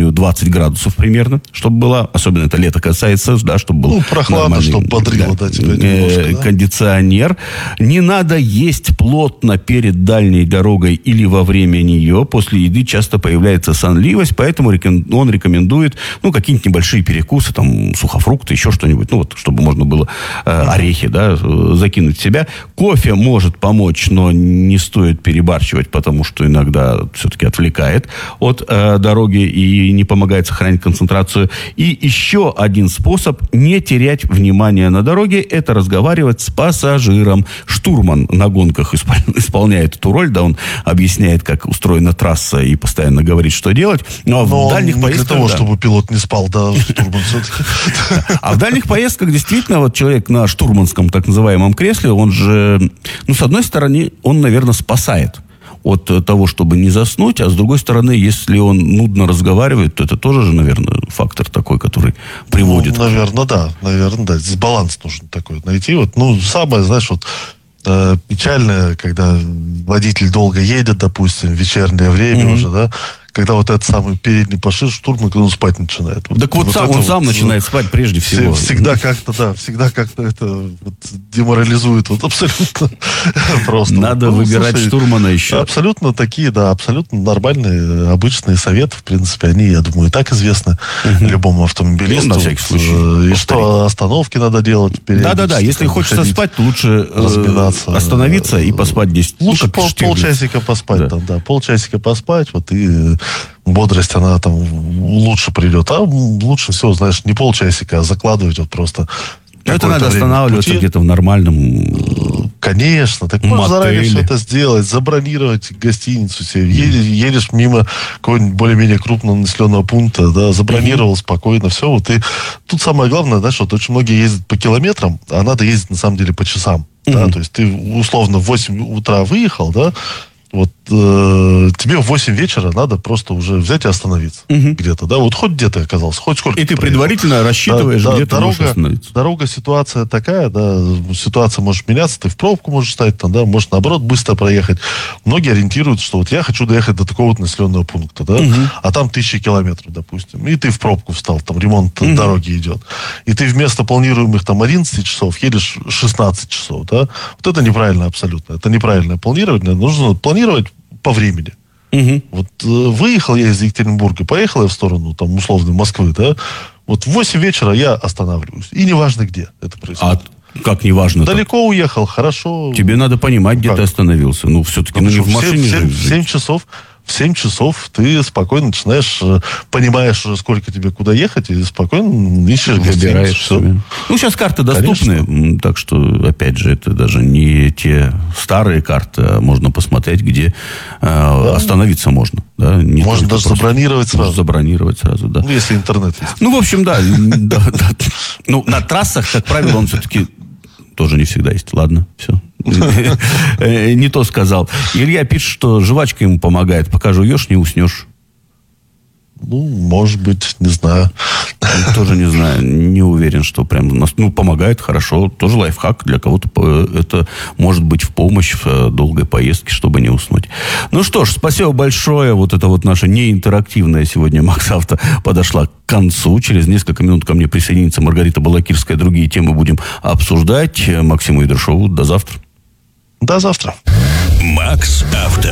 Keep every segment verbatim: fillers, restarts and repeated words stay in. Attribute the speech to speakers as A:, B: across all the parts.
A: помню, двадцать градусов примерно, чтобы было, особенно это лето касается, да, чтобы был
B: ну, прохладно, чтобы бодрило, да, тебя немножко, да?
A: Кондиционер. Не надо есть плотно перед дальней дорогой или во время нее. После еды часто появляется сонливость, поэтому он рекомендует, ну, какие-нибудь небольшие перекусы, там, сухофрукты, еще что-нибудь, ну, вот, чтобы можно было э, орехи, да, закинуть в себя. Кофе может помочь, но не стоит перебарщивать, потому что иногда все-таки отвлекает от э, дороги и не помогает сохранить концентрацию. И еще один способ не терять внимание на дороге — это разговаривать с пассажиром. Штурман на гонках исполняет эту роль, да, он объясняет, как устроена трасса и постоянно говорит, что делать. Но, но в дальних поездках...
B: для того,
A: да.
B: чтобы пилот не спал, да, штурман все-таки.
A: А в дальних поездках действительно вот человек на штурманском так называемом кресле, он же, ну, с одной стороны, он, наверное, спасает от того, чтобы не заснуть, а с другой стороны, если он нудно разговаривает, то это тоже же, наверное, фактор такой, который приводит.
B: Ну, наверное, да, наверное, да. Здесь баланс нужно такой найти. Вот, ну, самое, знаешь, вот э, печальное, когда водитель долго едет, допустим, в вечернее время mm-hmm. уже, да, когда вот этот самый передний пассажир, штурман, когда он спать начинает. Вот,
A: так вот, вот сам, он вот, сам начинает спать прежде всего.
B: Всегда как-то, да, всегда как-то это вот, деморализует вот абсолютно просто.
A: Надо
B: вот,
A: выбирать
B: слушай,
A: штурмана еще.
B: Абсолютно такие, да, абсолютно нормальные, обычные советы, в принципе, они, я думаю, и так известны угу. любому автомобилисту.
A: Ну, на всякий случай.
B: И что остановки надо делать.
A: Да-да-да, если хочется спать, то лучше разбираться, остановиться и поспать десять.
B: Лучше ну, пол, полчасика поспать, да. Там, да, полчасика поспать, вот и бодрость, она там лучше придет. А лучше всего, знаешь, не полчасика, а закладывать вот просто.
A: Это надо останавливаться где-то в нормальном...
B: Конечно. Так можно заранее все это сделать, забронировать гостиницу себе. Едешь, едешь мимо какого-нибудь более-менее крупного населенного пункта, да, забронировал mm-hmm. спокойно, все. Вот и тут самое главное, знаешь, вот очень многие ездят по километрам, а надо ездить на самом деле по часам. Mm-hmm. Да, то есть ты условно в восемь утра выехал, да, вот э, тебе в восемь вечера надо просто уже взять и остановиться угу. где-то, да, вот хоть где ты оказался, хоть сколько.
A: И ты проехал. Предварительно рассчитываешь, да, где да, ты можешь остановиться.
B: Дорога, ситуация такая, да, ситуация может меняться, ты в пробку можешь стать, там, да, можешь наоборот быстро проехать. Многие ориентируются, что вот я хочу доехать до такого-то населенного пункта, да, угу. а там тысячи километров, допустим, и ты в пробку встал, там ремонт угу. дороги идет, и ты вместо планируемых там одиннадцать часов едешь шестнадцать часов, да, вот это неправильно абсолютно, это неправильное планирование, нужно планировать по времени. Угу. Вот э, выехал я из Екатеринбурга, поехал я в сторону, там, условно, Москвы, да, вот в восемь вечера я останавливаюсь. И неважно, где это происходит.
A: А как неважно?
B: Далеко уехал, хорошо.
A: Тебе надо понимать, где как? Ты остановился. Ну, все-таки, ну, не в машине же.
B: В семь часов в семь часов ты спокойно начинаешь, понимаешь уже, сколько тебе куда ехать, и спокойно ищешь гостиницу.
A: Ну, сейчас карты доступны, конечно. Так что, опять же, это даже не те старые карты, а можно посмотреть, где да. остановиться можно. Да? Не
B: можно даже просто забронировать сразу.
A: Можно забронировать сразу, да.
B: Ну, если интернет есть.
A: Ну, в общем, да. Ну, на трассах, как правило, он все-таки тоже не всегда есть. Ладно, все. Не то сказал. Илья пишет, что жвачка ему помогает. Пока жуешь, не уснешь.
B: Ну, может быть, не знаю.
A: Тоже не знаю. Не уверен, что прям... Ну, помогает, хорошо. Тоже лайфхак. Для кого-то это может быть в помощь в долгой поездке, чтобы не уснуть. Ну что ж, спасибо большое. Вот это вот наша неинтерактивная сегодня МаксАвто подошла к концу. Через несколько минут ко мне присоединится Маргарита Балакирская. Другие темы будем обсуждать. Максиму Идершову. До завтра.
B: До завтра.
C: МаксАвто.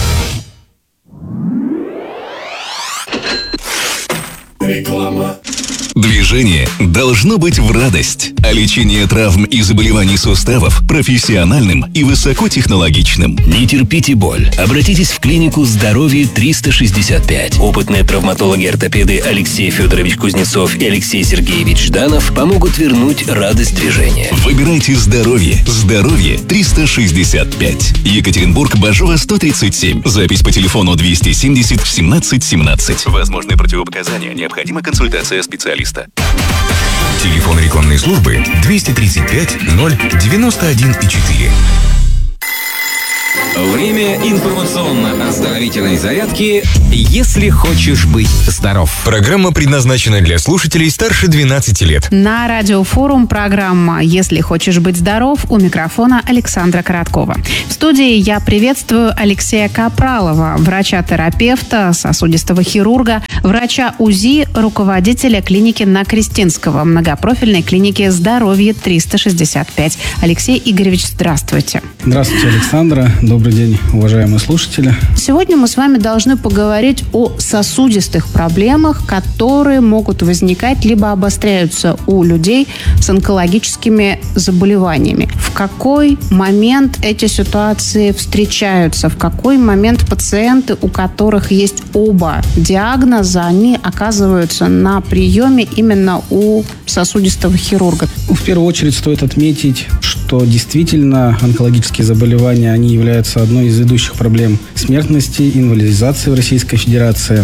C: Реклама. Движение должно быть в радость, а лечение травм и заболеваний суставов профессиональным и высокотехнологичным.
D: Не терпите боль. Обратитесь в клинику «Здоровье триста шестьдесят пять». Опытные травматологи-ортопеды Алексей Федорович Кузнецов и Алексей Сергеевич Жданов помогут вернуть радость движения.
C: Выбирайте здоровье. Здоровье триста шестьдесят пять. Екатеринбург, Бажова, сто тридцать семь. Запись по телефону двести семьдесят семнадцать семнадцать. Возможны противопоказания. Необходима консультация специалиста.
E: Телефон рекламной службы двести тридцать пять ноль девяносто один четыре.
D: Время информационно-оздоровительной зарядки «Если хочешь быть здоров».
E: Программа предназначена для слушателей старше двенадцати лет.
F: На Радиофорум программа «Если хочешь быть здоров», у микрофона Александра Короткова. В студии я приветствую Алексея Капралова, врача-терапевта, сосудистого хирурга, врача УЗИ, руководителя клиники на Крестинского, многопрофильной клиники «Здоровье триста шестьдесят пять». Алексей Игоревич, здравствуйте.
G: Здравствуйте, Александра. Добрый день, уважаемые слушатели.
F: Сегодня мы с вами должны поговорить о сосудистых проблемах, которые могут возникать либо обостряются у людей с онкологическими заболеваниями. В какой момент эти ситуации встречаются? В какой момент пациенты, у которых есть оба диагноза, они оказываются на приеме именно у сосудистого хирурга?
G: В первую очередь стоит отметить, что действительно онкологические заболевания, они являются одной из ведущих проблем смертности, инвалидизации в Российской Федерации.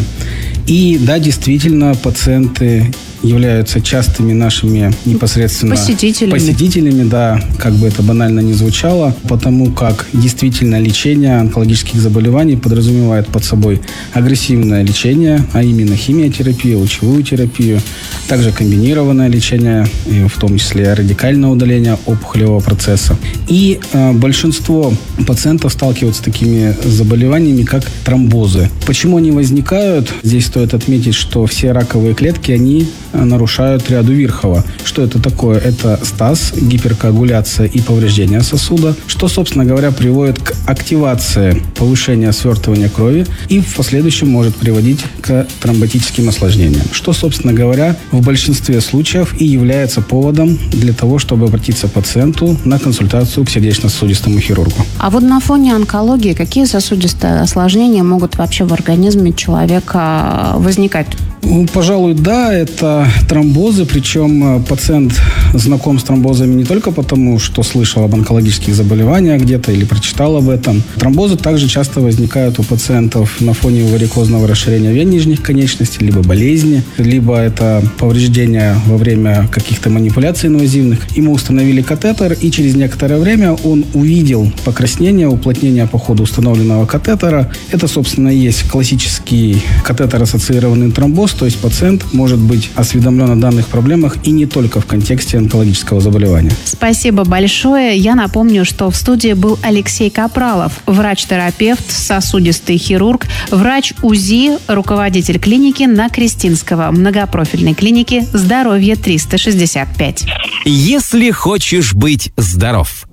G: И да, действительно, пациенты являются частыми нашими непосредственно
F: посетителями.
G: посетителями, да, как бы это банально ни звучало, потому как действительно лечение онкологических заболеваний подразумевает под собой агрессивное лечение, а именно химиотерапию, лучевую терапию, также комбинированное лечение, в том числе радикальное удаление опухолевого процесса. И э, большинство пациентов сталкиваются с такими заболеваниями, как тромбозы. Почему они возникают? Здесь стоит отметить, что все раковые клетки, они нарушают ряду Вирхова. Что это такое? Это стаз, гиперкоагуляция и повреждение сосуда, что, собственно говоря, приводит к активации повышения свертывания крови и в последующем может приводить к тромботическим осложнениям, что, собственно говоря, в большинстве случаев и является поводом для того, чтобы обратиться пациенту на консультацию к сердечно-сосудистому хирургу.
F: А вот на фоне онкологии какие сосудистые осложнения могут вообще в организме человека возникать?
G: Пожалуй, да, это тромбозы, причем пациент знаком с тромбозами не только потому, что слышал об онкологических заболеваниях где-то или прочитал об этом. Тромбозы также часто возникают у пациентов на фоне варикозного расширения вен нижних конечностей, либо болезни, либо это повреждения во время каких-то манипуляций инвазивных. Ему установили катетер, и через некоторое время он увидел покраснение, уплотнение по ходу установленного катетера. Это, собственно, и есть классический катетер-ассоциированный тромбоз, то есть пациент может быть осведомлен о данных проблемах и не только в контексте онкологического заболевания.
F: Спасибо большое. Я напомню, что в студии был Алексей Капралов, врач-терапевт, сосудистый хирург, врач УЗИ, руководитель клиники на Крестинского, многопрофильной клиники «Здоровье триста шестьдесят пять».
D: Если хочешь быть здоров.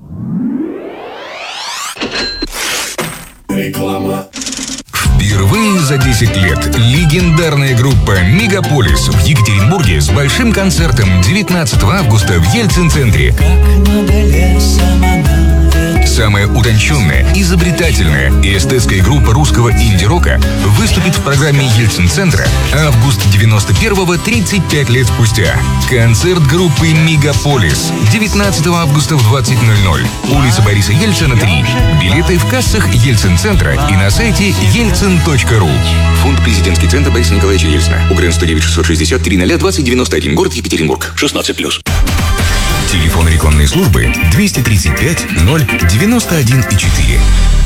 E: Реклама. Впервые за десять лет легендарная группа «Мегаполис» в Екатеринбурге с большим концертом девятнадцатого августа в Ельцин-центре. Самая утонченная, изобретательная и эстетская группа русского инди-рока выступит в программе Ельцин-центра август девяносто первого, тридцать пять лет спустя. Концерт группы «Мегаполис» девятнадцатого августа в двадцать ноль ноль. Улица Бориса Ельцина, три. Билеты в кассах Ельцин-центра и на сайте ельцин точка ру.
C: Фонд «Президентский центр Бориса Николаевича Ельцина». УГРН сто девять шестьсот шестьдесят три ноль двадцать девяносто один. Город Екатеринбург. шестнадцать плюс.
E: Телефон рекламной службы двести тридцать пять ноль девяносто один четыре.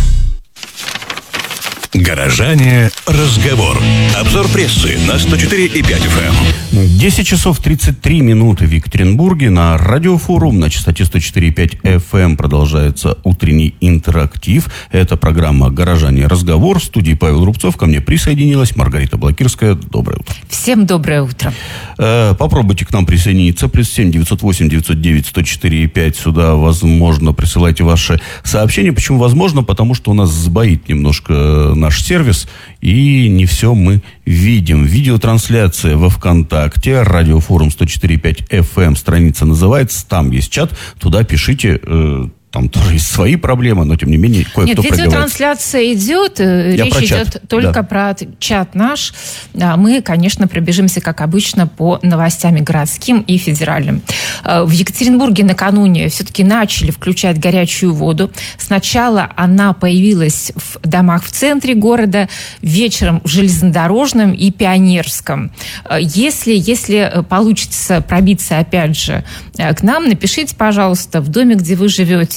H: Горожане. Разговор. Обзор прессы на сто четыре и пять эф эм.
A: десять часов тридцать три минуты в Екатеринбурге. На Радиофорум на частоте сто четыре и пять эф эм продолжается утренний интерактив. Это программа «Горожане. Разговор». В студии Павел Рубцов. Ко мне присоединилась Маргарита Блакирская. Доброе утро.
I: Всем доброе утро.
A: Э, попробуйте к нам присоединиться. Плюс семь девятьсот восемь девятьсот девять сто четыре и пять. Сюда, возможно, присылайте ваши сообщения. Почему возможно? Потому что у нас сбоит немножко наш сервис, и не все мы видим. Видеотрансляция во ВКонтакте, Радиофорум сто четыре и пять эф эм, страница называется, там есть чат, туда пишите, э, там тоже есть свои проблемы, но тем не менее кое-кто
I: Нет, видеотрансляция идет,
A: Я
I: речь
A: про
I: идет
A: чат,
I: только
A: да.
I: про чат наш. Мы, конечно, пробежимся, как обычно, по новостям и городским, и федеральным. В Екатеринбурге накануне все-таки начали включать горячую воду. Сначала она появилась в домах в центре города, вечером в железнодорожном и Пионерском. Если, если получится пробиться, опять же, к нам, напишите, пожалуйста, в доме, где вы живете,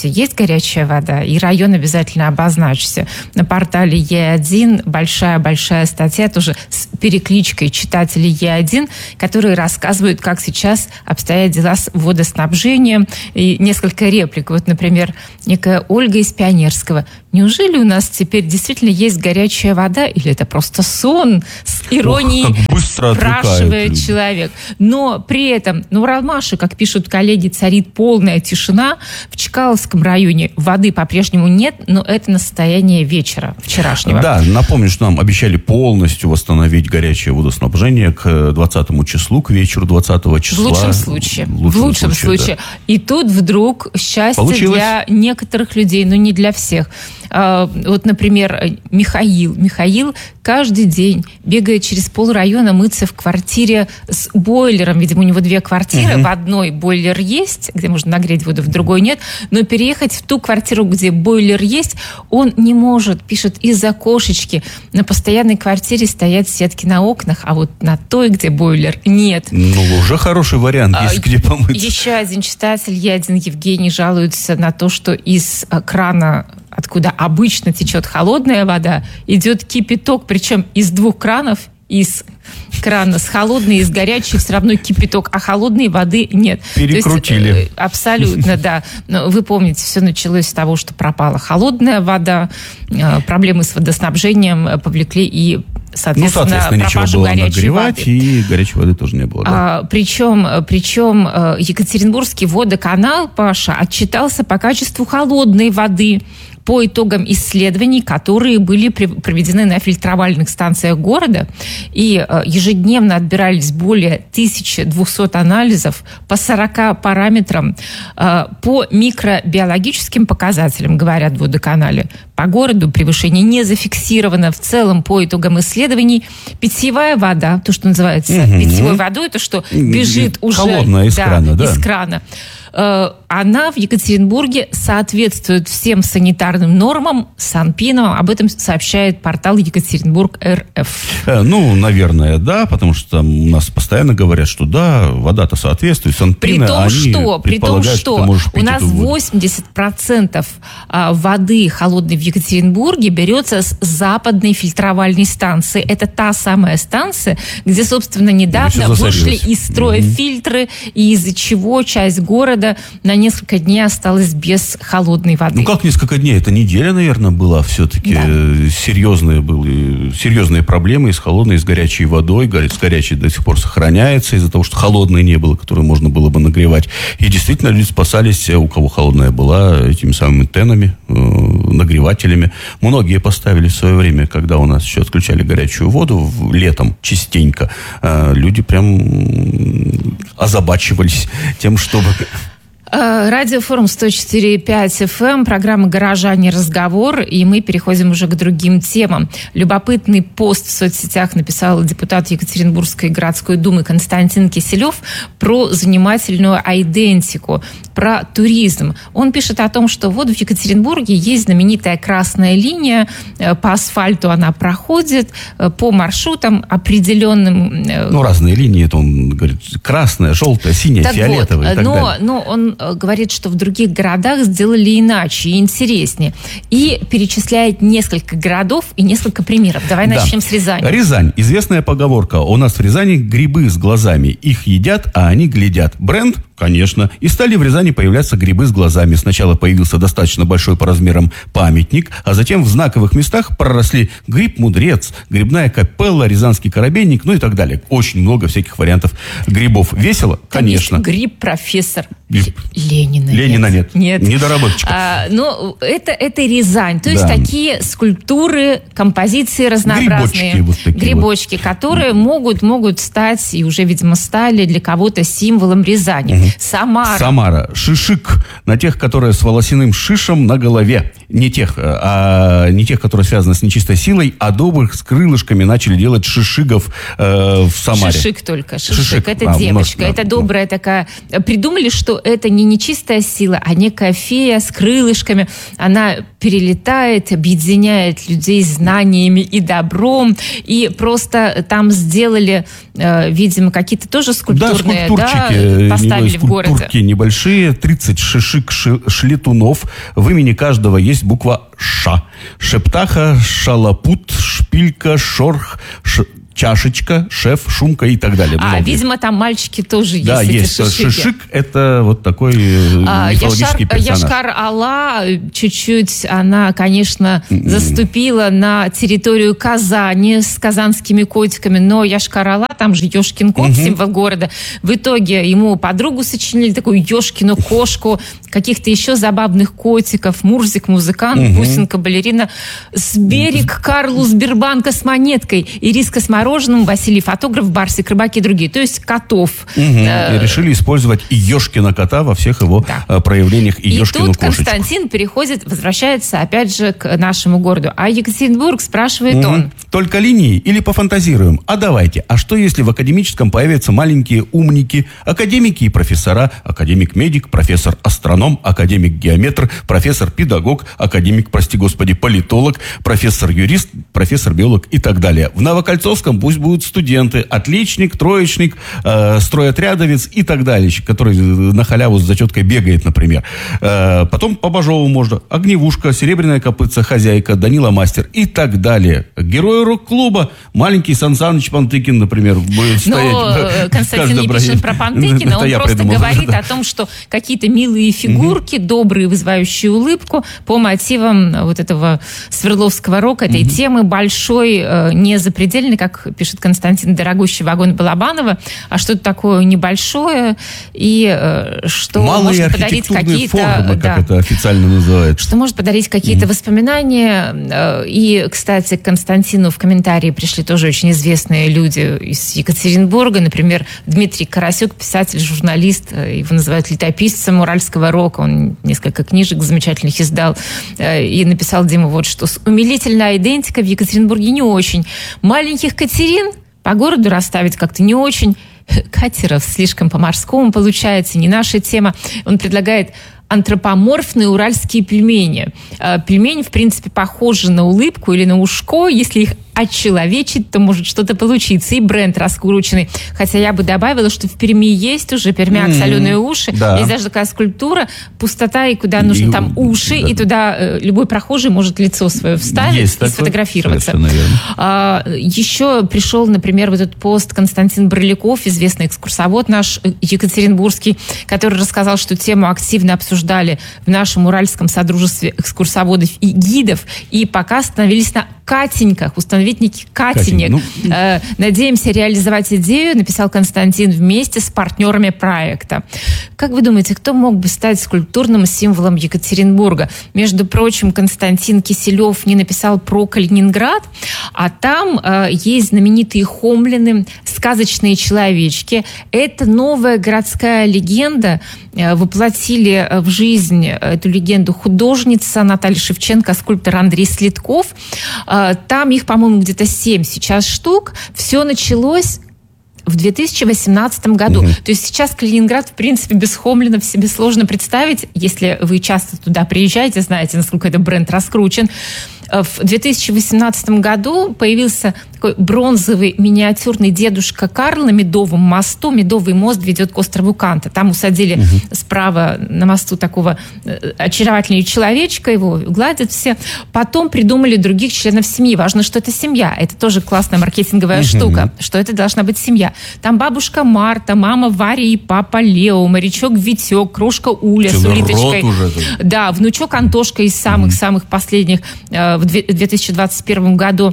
I: городе есть горячая вода, и район обязательно обозначьте. На портале Е один большая-большая статья тоже с перекличкой читателей Е один, которые рассказывают, как сейчас обстоят дела с водоснабжением. И несколько реплик. Вот, например, некая Ольга из Пионерского. Неужели у нас теперь действительно есть горячая вода, или это просто сон? С иронией
A: Ох, как быстро
I: спрашивает
A: люди.
I: человек. Но при этом, ну, в Ромаше, как пишут коллеги, царит полная тишина. В Чкаловском районе воды по-прежнему нет, но это на состояние вечера вчерашнего.
A: Да, напомню, что нам обещали полностью восстановить горячее водоснабжение к двадцатому числу, к вечеру двадцатого числа.
I: В лучшем случае.
A: В лучшем,
I: в лучшем случае. случае.
A: Да.
I: И тут вдруг счастье
A: Получилось?
I: Для некоторых людей, но не для всех. Вот, например, Михаил. Михаил каждый день бегает через полрайона мыться в квартире с бойлером. Видимо, у него две квартиры. Угу. В одной бойлер есть, где можно нагреть воду, в другой нет. Но переехать в ту квартиру, где бойлер есть, он не может. Пишет, из-за кошечки. На постоянной квартире стоят сетки на окнах, а вот на той, где бойлер, нет.
A: Ну, уже хороший вариант, есть а, где помыться.
I: Еще один читатель, я один Евгений, жалуется на то, что из крана, откуда обычно течет холодная вода, идет кипяток, причем из двух кранов, из крана с холодной и с горячей все равно кипяток, а холодной воды нет.
A: Перекрутили.
I: То есть, абсолютно, да. Но вы помните, все началось с того, что пропала холодная вода, проблемы с водоснабжением повлекли и Соответственно,
A: ну, соответственно, нечего было нагревать,
I: воды.
A: И горячей воды тоже не было. Да?
I: А, причем, причем Екатеринбургский водоканал, Паша, отчитался по качеству холодной воды по итогам исследований, которые были проведены на фильтровальных станциях города. И ежедневно отбирались более тысячи двухсот анализов по сорока параметрам. По микробиологическим показателям, говорят в водоканале, по городу превышение не зафиксировано. В целом, по итогам исследований, питьевая вода, то, что называется угу. питьевой водой, то, что бежит уже
A: холодная из
I: да,
A: крана, да.
I: из крана, она в Екатеринбурге соответствует всем санитарным нормам, санпинам. Об этом сообщает портал Екатеринбург эр эф.
A: Ну, наверное, да, потому что там у нас постоянно говорят, что да, вода-то соответствует, санпины,
I: при том,
A: они
I: что, при том, что,
A: что ты можешь пить
I: у нас восемьдесят процентов воды холодной в Екатеринбурге берется с западной фильтровальной станции. Это та самая станция, где, собственно, недавно вышли из строя mm-hmm. фильтры, и из-за чего часть города на несколько дней осталась без холодной воды.
A: Ну, как несколько дней? Это неделя, наверное, была все-таки. Да. Серьезные были, серьезные проблемы и с холодной, и с горячей водой. С горячей до сих пор сохраняется из-за того, что холодной не было, которую можно было бы нагревать. И действительно люди спасались, у кого холодная была, этими самыми тенами, э, нагревателями. Многие поставили в свое время, когда у нас еще отключали горячую воду летом частенько. Э, люди прям озабачивались тем, чтобы...
I: Радиофорум сто четыре и пять эф эм, программа «Горожане. Разговор», и мы переходим уже к другим темам. Любопытный пост в соцсетях написал депутат Екатеринбургской городской думы Константин Киселев про занимательную айдентику, про туризм. Он пишет о том, что вот в Екатеринбурге есть знаменитая красная линия, по асфальту она проходит, по маршрутам определенным...
A: Ну, разные линии, это он говорит, красная, желтая, синяя, так фиолетовая вот, и так
I: но,
A: далее.
I: Но он говорит, что в других городах сделали иначе и интереснее. И перечисляет несколько городов и несколько примеров. Давай да. начнем с Рязани.
A: Рязань. Известная поговорка. У нас в Рязани грибы с глазами. Их едят, а они глядят. Бренд? Конечно. И стали в Рязани появляться грибы с глазами. Сначала появился достаточно большой по размерам памятник, а затем в знаковых местах проросли гриб-мудрец, грибная капелла, рязанский коробейник, ну и так далее. Очень много всяких вариантов грибов. Весело?
I: Там
A: Конечно.
I: Есть гриб-профессор.
A: Гриб.
I: Ленина,
A: Ленина нет.
I: Нет.
A: нет. Недоработочка.
I: А, ну, это, это Рязань. То есть
A: да.
I: такие скульптуры, композиции разнообразные.
A: Грибочки. Вот такие
I: Грибочки,
A: вот.
I: которые могут, могут стать, и уже, видимо, стали для кого-то символом Рязани. Угу. Самара.
A: Самара. Шишик. На тех, которые с волосяным шишем на голове. Не тех, а не тех, которые связаны с нечистой силой, а добрых с крылышками начали делать шишигов э, в Самаре.
I: Шишик только. Шишик.
A: Шишик.
I: Это
A: а,
I: девочка.
A: нас,
I: это
A: да,
I: добрая да. такая. Придумали, что это не нечистая сила, а некая фея с крылышками. Она перелетает, объединяет людей знаниями и добром. И просто там сделали, видимо, какие-то тоже скульптурные,
A: да, скульптурчики,
I: да, поставили в городе.
A: Скульптурки небольшие, тридцать шишик шлетунов. В имени каждого есть буква Ш. Шептаха, шалапут, шпилька, шорх, ш... чашечка, шеф, шумка и так далее.
I: А,
A: Много.
I: Видимо, там мальчики тоже
A: да,
I: есть.
A: Да, есть. Шишик – это вот такой
I: а,
A: мифологический
I: Яшар,
A: персонаж.
I: Яшкар-Ола чуть-чуть, она, конечно, mm-hmm. заступила на территорию Казани с казанскими котиками, но Яшкар-Ола, там же Ёшкин кот, mm-hmm. символ города. В итоге ему подругу сочинили, такую Ёшкину кошку, каких-то еще забавных котиков, Мурзик, музыкант, mm-hmm. Бусинка, балерина, Сберег, Карлу, Сбербанка с монеткой, Ириска с мороженым, Василий фотограф, Барсик, рыбаки и другие. То есть котов.
A: Угу. Э- и решили использовать и Ёшкина кота во всех его да. проявлениях, и, и Ёшкину
I: тут
A: кошечку.
I: Константин переходит, возвращается опять же к нашему городу. А Екатеринбург, спрашивает угу. он.
A: Только линии или пофантазируем? А давайте. А что если в академическом появятся маленькие умники, академики и профессора, академик-медик, профессор-астроном, академик-геометр, профессор-педагог, академик, прости господи, политолог, профессор-юрист, профессор-биолог и так далее. В Новокольцовском пусть будут студенты, отличник, троечник, э, стройотрядовец и так далее, который на халяву с зачеткой бегает, например. Э, потом по Бажову можно. Огневушка, Серебряная копытца, хозяйка, Данила Мастер и так далее. Герои рок-клуба, маленький Сан Саныч Пантыкин, например, будет стоять.
I: Но Константин не пишет про Пантыкина, он просто говорит о том, что какие-то милые фигурки, добрые, вызывающие улыбку по мотивам вот этого Свердловского рока, этой темы большой, не запредельный, как пишет Константин, дорогущий вагон Балабанова, а что-то такое небольшое, и что
A: малые
I: может подарить какие-то...
A: формы,
I: да,
A: как это официально называется.
I: Что может подарить какие-то mm-hmm. воспоминания. И, кстати, к Константину в комментарии пришли тоже очень известные люди из Екатеринбурга. Например, Дмитрий Карасюк, писатель, журналист. Его называют летописцем уральского рока. Он несколько книжек замечательных издал. И написал Дима вот что. Умилительная идентика в Екатеринбурге не очень. Маленьких Катерин по городу расставить как-то не очень. Катеров слишком по-морскому получается, не наша тема. Он предлагает антропоморфные уральские пельмени. Пельмени, в принципе, похожи на улыбку или на ушко. Если их отчеловечить, то может что-то получиться. И бренд раскрученный. Хотя я бы добавила, что в Перми есть уже пермяк mm-hmm. соленые уши. Да. Есть даже такая скульптура пустота, и куда нужно и, там уши, да. и туда э, любой прохожий может лицо свое вставить есть и такой, сфотографироваться. А, еще пришел, например, в этот пост Константин Брыляков, известный экскурсовод наш екатеринбургский, который рассказал, что тему активно обсуждали в нашем Уральском содружестве экскурсоводов и гидов, и пока остановились на Катеньках, установить некий катенек. Ну... Э, надеемся реализовать идею, написал Константин вместе с партнерами проекта. Как вы думаете, кто мог бы стать скульптурным символом Екатеринбурга? Между прочим, Константин Киселев не написал про Калининград, а там э, есть знаменитые хомлины, сказочные человечки. Это новая городская легенда. Э, воплотили в жизнь эту легенду художница Наталья Шевченко, скульптор Андрей Следков. Там их, по-моему, где-то семь сейчас штук. Все началось в две тысячи восемнадцатом году. Угу. То есть сейчас Калининград, в принципе, без хомлинов себе сложно представить. Если вы часто туда приезжаете, знаете, насколько этот бренд раскручен. В две тысячи восемнадцатом году появился такой бронзовый миниатюрный дедушка Карл на Медовом мосту. Медовый мост ведет к острову Канта. Там усадили угу. справа на мосту такого очаровательного человечка, его гладят все. Потом придумали других членов семьи. Важно, что это семья. Это тоже классная маркетинговая угу. штука, что это должна быть семья. Там бабушка Марта, мама Варя и папа Лео, морячок Витек, крошка Уля с улиточкой. Да, внучок Антошка из самых-самых угу. последних в две тысячи двадцать первом году.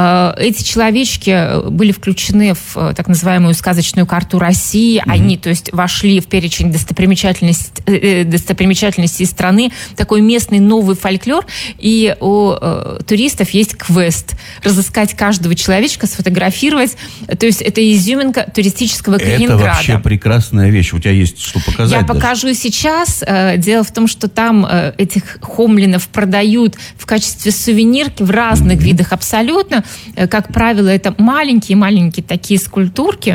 I: Эти человечки были включены в так называемую сказочную карту России. Mm-hmm. Они, то есть, вошли в перечень достопримечательностей, достопримечательностей страны. Такой местный новый фольклор. И у туристов есть квест. Разыскать каждого человечка, сфотографировать. То есть, это изюминка туристического Калининграда.
A: Это вообще прекрасная вещь. У тебя есть что показать?
I: Я даже покажу сейчас. Дело в том, что там этих хомлинов продают в качестве сувенирки в разных mm-hmm. видах абсолютно. Как правило, правило, это маленькие-маленькие такие скульптурки,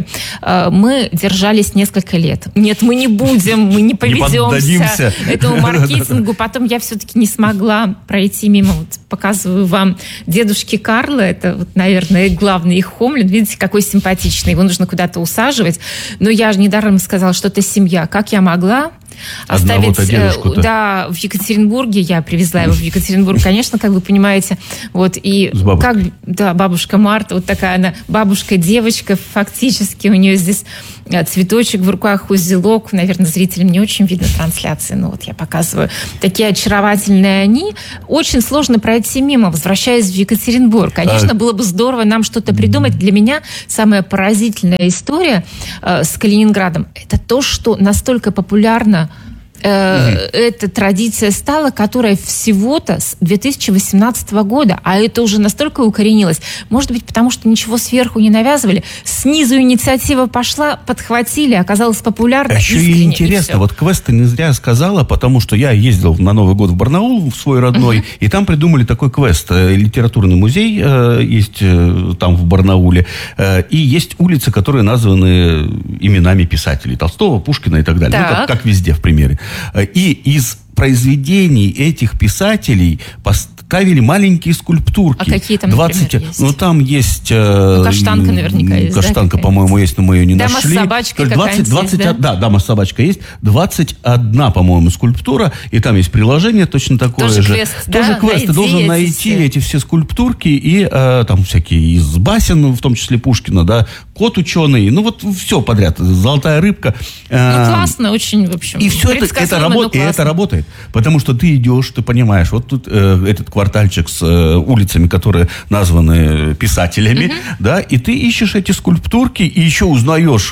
I: мы держались несколько лет. Нет, мы не будем, мы не поведемся этому маркетингу. Потом я все-таки не смогла пройти мимо. Вот показываю вам дедушки Карла. Это, вот, наверное, главный их хомлин. Видите, какой симпатичный. Его нужно куда-то усаживать. Но я же недаром сказала, что это семья. Как я могла оставить, да, в Екатеринбурге, я привезла его в Екатеринбург, конечно, как вы понимаете, вот, и как, да, бабушка Марта, вот такая она, бабушка-девочка, фактически, у нее здесь цветочек в руках, узелок, наверное, зрителям не очень видно трансляции, но вот я показываю, такие очаровательные они, очень сложно пройти мимо, возвращаясь в Екатеринбург, конечно, было бы здорово нам что-то придумать. Для меня самая поразительная история э, с Калининградом, это то, что настолько популярно Mm-hmm. эта традиция стала, которая всего-то с две тысячи восемнадцатого года, а это уже настолько укоренилось. Может быть, потому что ничего сверху не навязывали. Снизу инициатива пошла, подхватили, оказалось популярно.
A: А еще и интересно, и вот квест ты не зря сказала, потому что я ездил на Новый год в Барнаул, в свой родной, mm-hmm. и там придумали такой квест. Литературный музей э, есть э, там в Барнауле, э, и есть улицы, которые названы именами писателей. Толстого, Пушкина и так далее. Так. Ну, как, как везде, в примере. И из произведений этих писателей поставили маленькие скульптурки.
I: А какие там,
A: двадцать,
I: например, есть?
A: Ну, там есть... Ну,
I: Каштанка наверняка есть.
A: Каштанка,
I: да,
A: по-моему, есть, но мы ее не
I: Дама
A: нашли.
I: Дама с собачкой
A: двадцать, двадцать,
I: есть, да?
A: Да, Дама с собачкой есть. двадцать одна, по-моему, скульптура. И там есть приложение точно такое
I: Тоже
A: же.
I: Квест,
A: Тоже
I: да?
A: квест.
I: Найди
A: Ты должен
I: эти
A: найти
I: все.
A: эти все скульптурки. И э, там всякие из басен, в том числе Пушкина, да, кот ученый. Ну, вот все подряд. Золотая рыбка.
I: Ну, классно, очень, в общем.
A: И все это, это, работ, и это работает. Потому что ты идешь, ты понимаешь, вот тут э, этот квартальчик с э, улицами, которые названы писателями, mm-hmm. да, и ты ищешь эти скульптурки, и еще узнаешь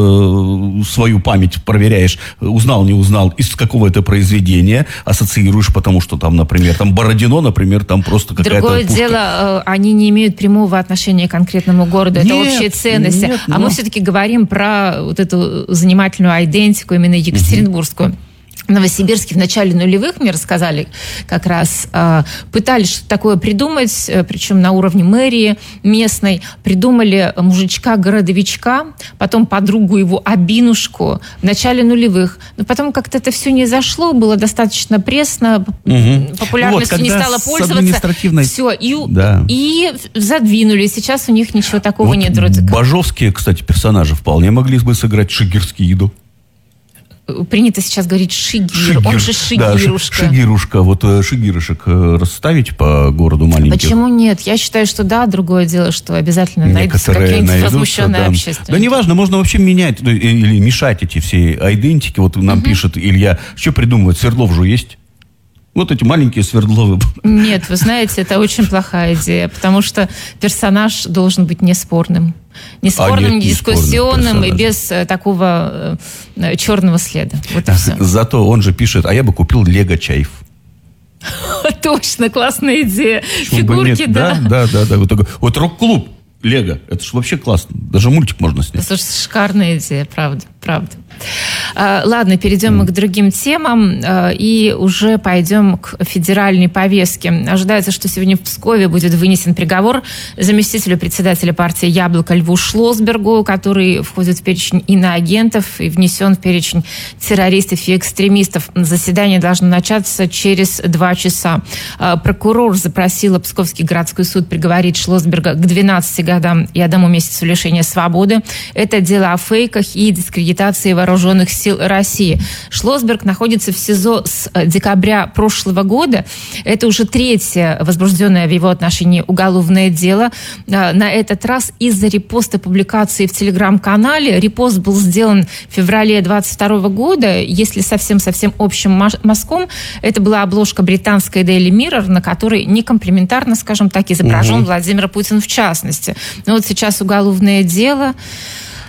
A: э, свою память, проверяешь, узнал, не узнал, из какого это произведения, ассоциируешь, потому что там, например, там Бородино, например, там просто какая-то
I: Другое
A: пушка.
I: дело, э, они не имеют прямого отношения к конкретному городу, это
A: Нет,
I: общие ценности.
A: нет,
I: а
A: но...
I: мы все-таки говорим про вот эту занимательную идентику, именно екатеринбургскую. Mm-hmm. В Новосибирске в начале нулевых, мне рассказали, как раз э, пытались что-то такое придумать, э, причем на уровне мэрии местной. Придумали мужичка-городовичка, потом подругу его Абинушку в начале нулевых. Но потом как-то это все не зашло, было достаточно пресно, угу. популярностью вот, не стало пользоваться. Все, и, да. и задвинули. Сейчас у них ничего такого вот нет вроде как.
A: Бажовские, кстати, персонажи вполне могли бы сыграть Шигирскииду.
I: Принято сейчас говорить Шигир, Шигир. Он же Шигирушка.
A: Да, Шигирушка, вот шигирышек расставить по городу маленьких.
I: Почему нет? Я считаю, что да, другое дело, что обязательно найдутся какие-нибудь возмущенные
A: да.
I: общественники.
A: Да неважно, можно вообще менять или мешать эти все айдентики. Вот нам угу. пишет Илья, что придумывать, Свердлов же есть? Вот эти маленькие Свердловы.
I: Нет, вы знаете, это очень плохая идея, потому что персонаж должен быть неспорным. Неспорным, а нет, не дискуссионным и без э, такого э, черного следа. Вот и все.
A: Зато он же пишет, а я бы купил Лего Чайф.
I: Точно, классная идея. Фигурки, да.
A: Да, да, да. Вот, вот рок-клуб Лего. Это же вообще классно. Даже мультик можно снять.
I: Слушай, шикарная идея, правда, правда. А, ладно, перейдем мы к другим темам а, и уже пойдем к федеральной повестке. Ожидается, что сегодня в Пскове будет вынесен приговор заместителю председателя партии «Яблоко» Льву Шлосбергу, который входит в перечень иноагентов и внесен в перечень террористов и экстремистов. Заседание должно начаться через два часа. А, прокурор запросила Псковский городской суд приговорить Шлосберга к двенадцати годам и одному месяцу лишения свободы. Это дело о фейках и дискредитации вооруженных сил России. Шлосберг находится в СИЗО с декабря прошлого года. Это уже третье возбужденное в его отношении уголовное дело. На этот раз из-за репоста публикации в телеграм-канале. Репост был сделан в феврале двадцать второго года. Если совсем-совсем общим мазком, это была обложка британской Daily Mirror, на которой некомплиментарно, скажем так, изображен угу. Владимир Путин в частности. Но вот сейчас уголовное дело.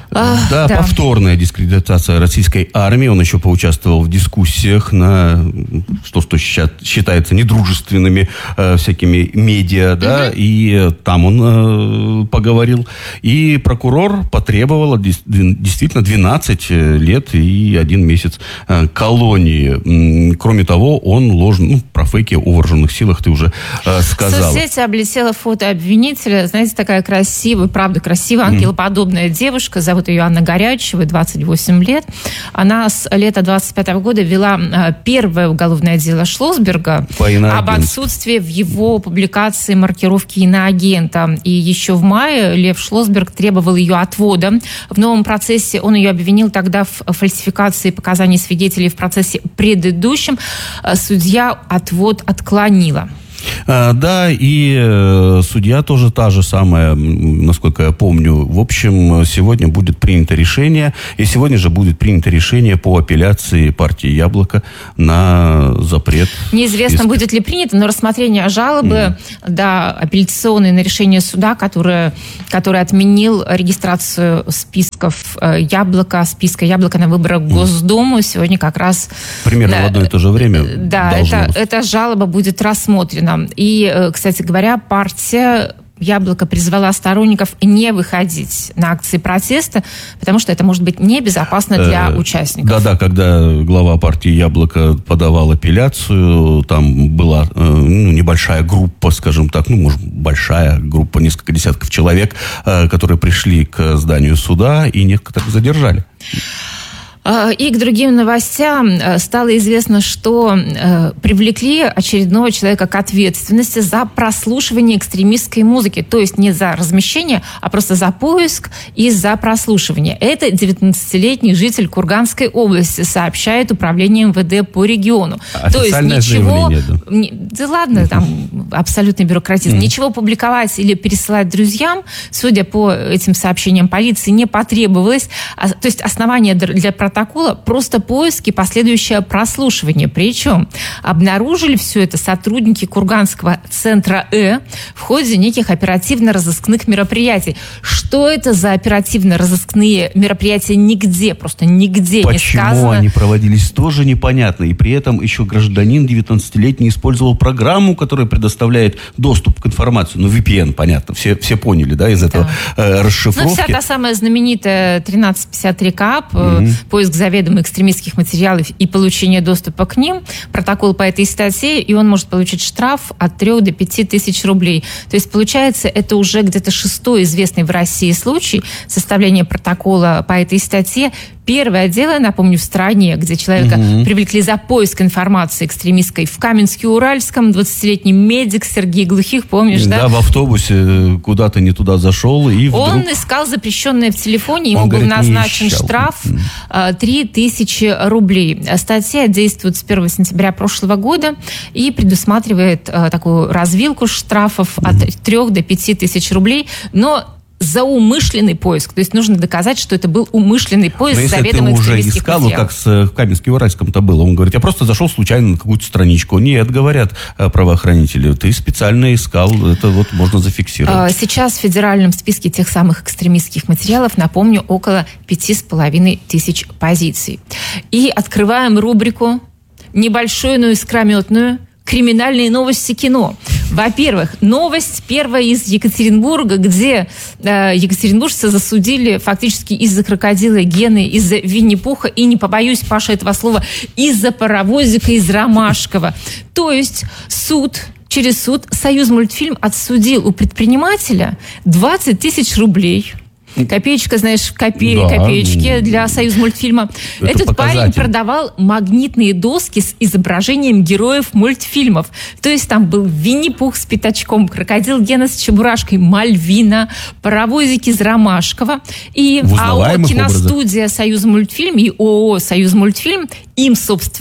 A: А, да, да, повторная дискредитация российской армии. Он еще поучаствовал в дискуссиях на, что, что считается недружественными э, всякими медиа, да, угу. и там он э, поговорил. И прокурор потребовал действительно двенадцать лет и один месяц э, колонии. Кроме того, он ложно, ну, про фейки о вооруженных силах ты уже э, сказала.
I: В соцсети облетело фото обвинителя. Знаете, такая красивая, правда красивая, ангелоподобная mm. девушка, зовут ее Анна Горячева, двадцать восемь лет. Она с лета двадцать пятого года вела первое уголовное дело Шлосберга об отсутствии в его публикации маркировки иноагента. И еще в мае Лев Шлосберг требовал ее отвода. В новом процессе он ее обвинил тогда в фальсификации показаний свидетелей в процессе предыдущем. Судья отвод отклонила.
A: А, да, и э, судья тоже та же самая, насколько я помню. В общем, сегодня будет принято решение, и сегодня же будет принято решение по апелляции партии «Яблоко» на запрет.
I: Неизвестно, списка. Будет ли принято, но рассмотрение жалобы, mm. да, апелляционной на решение суда, которое, который отменил регистрацию списков «Яблоко», списка «Яблоко» на выборах в Госдуму, сегодня как раз...
A: Примерно да, в одно и то же время.
I: Да, это, эта жалоба будет рассмотрена. И, кстати говоря, партия «Яблоко» призвала сторонников не выходить на акции протеста, потому что это может быть небезопасно для участников.
A: Да-да, когда глава партии «Яблоко» подавал апелляцию, там была ну, небольшая группа, скажем так, ну, может, большая группа, несколько десятков человек, которые пришли к зданию суда и некоторых задержали.
I: И к другим новостям стало известно, что э, привлекли очередного человека к ответственности за прослушивание экстремистской музыки. То есть не за размещение, а просто за поиск и за прослушивание. Это девятнадцатилетний житель Курганской области, сообщает управление эм вэ дэ по региону. То есть ничего... Да. Не, да ладно, там абсолютный бюрократизм. Mm. Ничего публиковать или пересылать друзьям, судя по этим сообщениям полиции, не потребовалось. А, то есть основания для протокола просто поиски, последующее прослушивание. Причем обнаружили все это сотрудники Курганского центра Э в ходе неких оперативно-розыскных мероприятий. Что это за оперативно-розыскные мероприятия? Нигде, просто нигде
A: Почему
I: не сказано.
A: Почему они проводились, тоже непонятно. И при этом еще гражданин девятнадцатилетний использовал программу, которая предоставляет доступ к информации. Ну, ви пи эн, понятно, все, все поняли, да, из этого да. э, расшифровки.
I: Ну, вся та самая знаменитая тринадцать пятьдесят три КАП, mm-hmm. поиск заведомо экстремистских материалов и получение доступа к ним, протокол по этой статье, и он может получить штраф от трёх до пяти тысяч рублей. То есть, получается, это уже где-то шестой известный в России случай составления протокола по этой статье. Первое дело, напомню, в стране, где человека угу. привлекли за поиск информации экстремистской в Каменске-Уральском, двадцатилетний медик Сергей Глухих, помнишь, да?
A: Да, в автобусе куда-то не туда зашел и вдруг...
I: Он искал запрещенное в телефоне, ему Он, был говорит, назначен штраф три тысячи рублей. Статья действует с первого сентября прошлого года и предусматривает такую развилку штрафов угу. от трёх до пяти тысяч рублей, но за умышленный поиск. То есть нужно доказать, что это был умышленный поиск заведомо экстремистских
A: искал, материалов. Как с, в Каменске-Уральском-то было. Он говорит, я просто зашел случайно на какую-то страничку. Нет, говорят правоохранители, ты специально искал, это вот можно зафиксировать.
I: Сейчас в федеральном списке тех самых экстремистских материалов, напомню, около пяти с половиной тысяч позиций. И открываем рубрику небольшую, но искрометную «Криминальные новости кино». Во-первых, новость первая из Екатеринбурга, где э, екатеринбуржцы засудили фактически из-за крокодила Гены, из-за Винни-Пуха и, не побоюсь, Паша, этого слова, из-за паровозика из Ромашкова. То есть суд... Через суд Союзмультфильм отсудил у предпринимателя двадцать тысяч рублей. Копеечка, знаешь, копе... да, копеечки для Союзмультфильма. Этот показатель. Парень продавал магнитные доски с изображением героев мультфильмов. То есть там был Винни-Пух с пятачком, крокодил Гена с чебурашкой, Мальвина, паровозики из Ромашкова. И АО «Киностудия Союзмультфильм» и ООО «Союзмультфильм» им, собственно,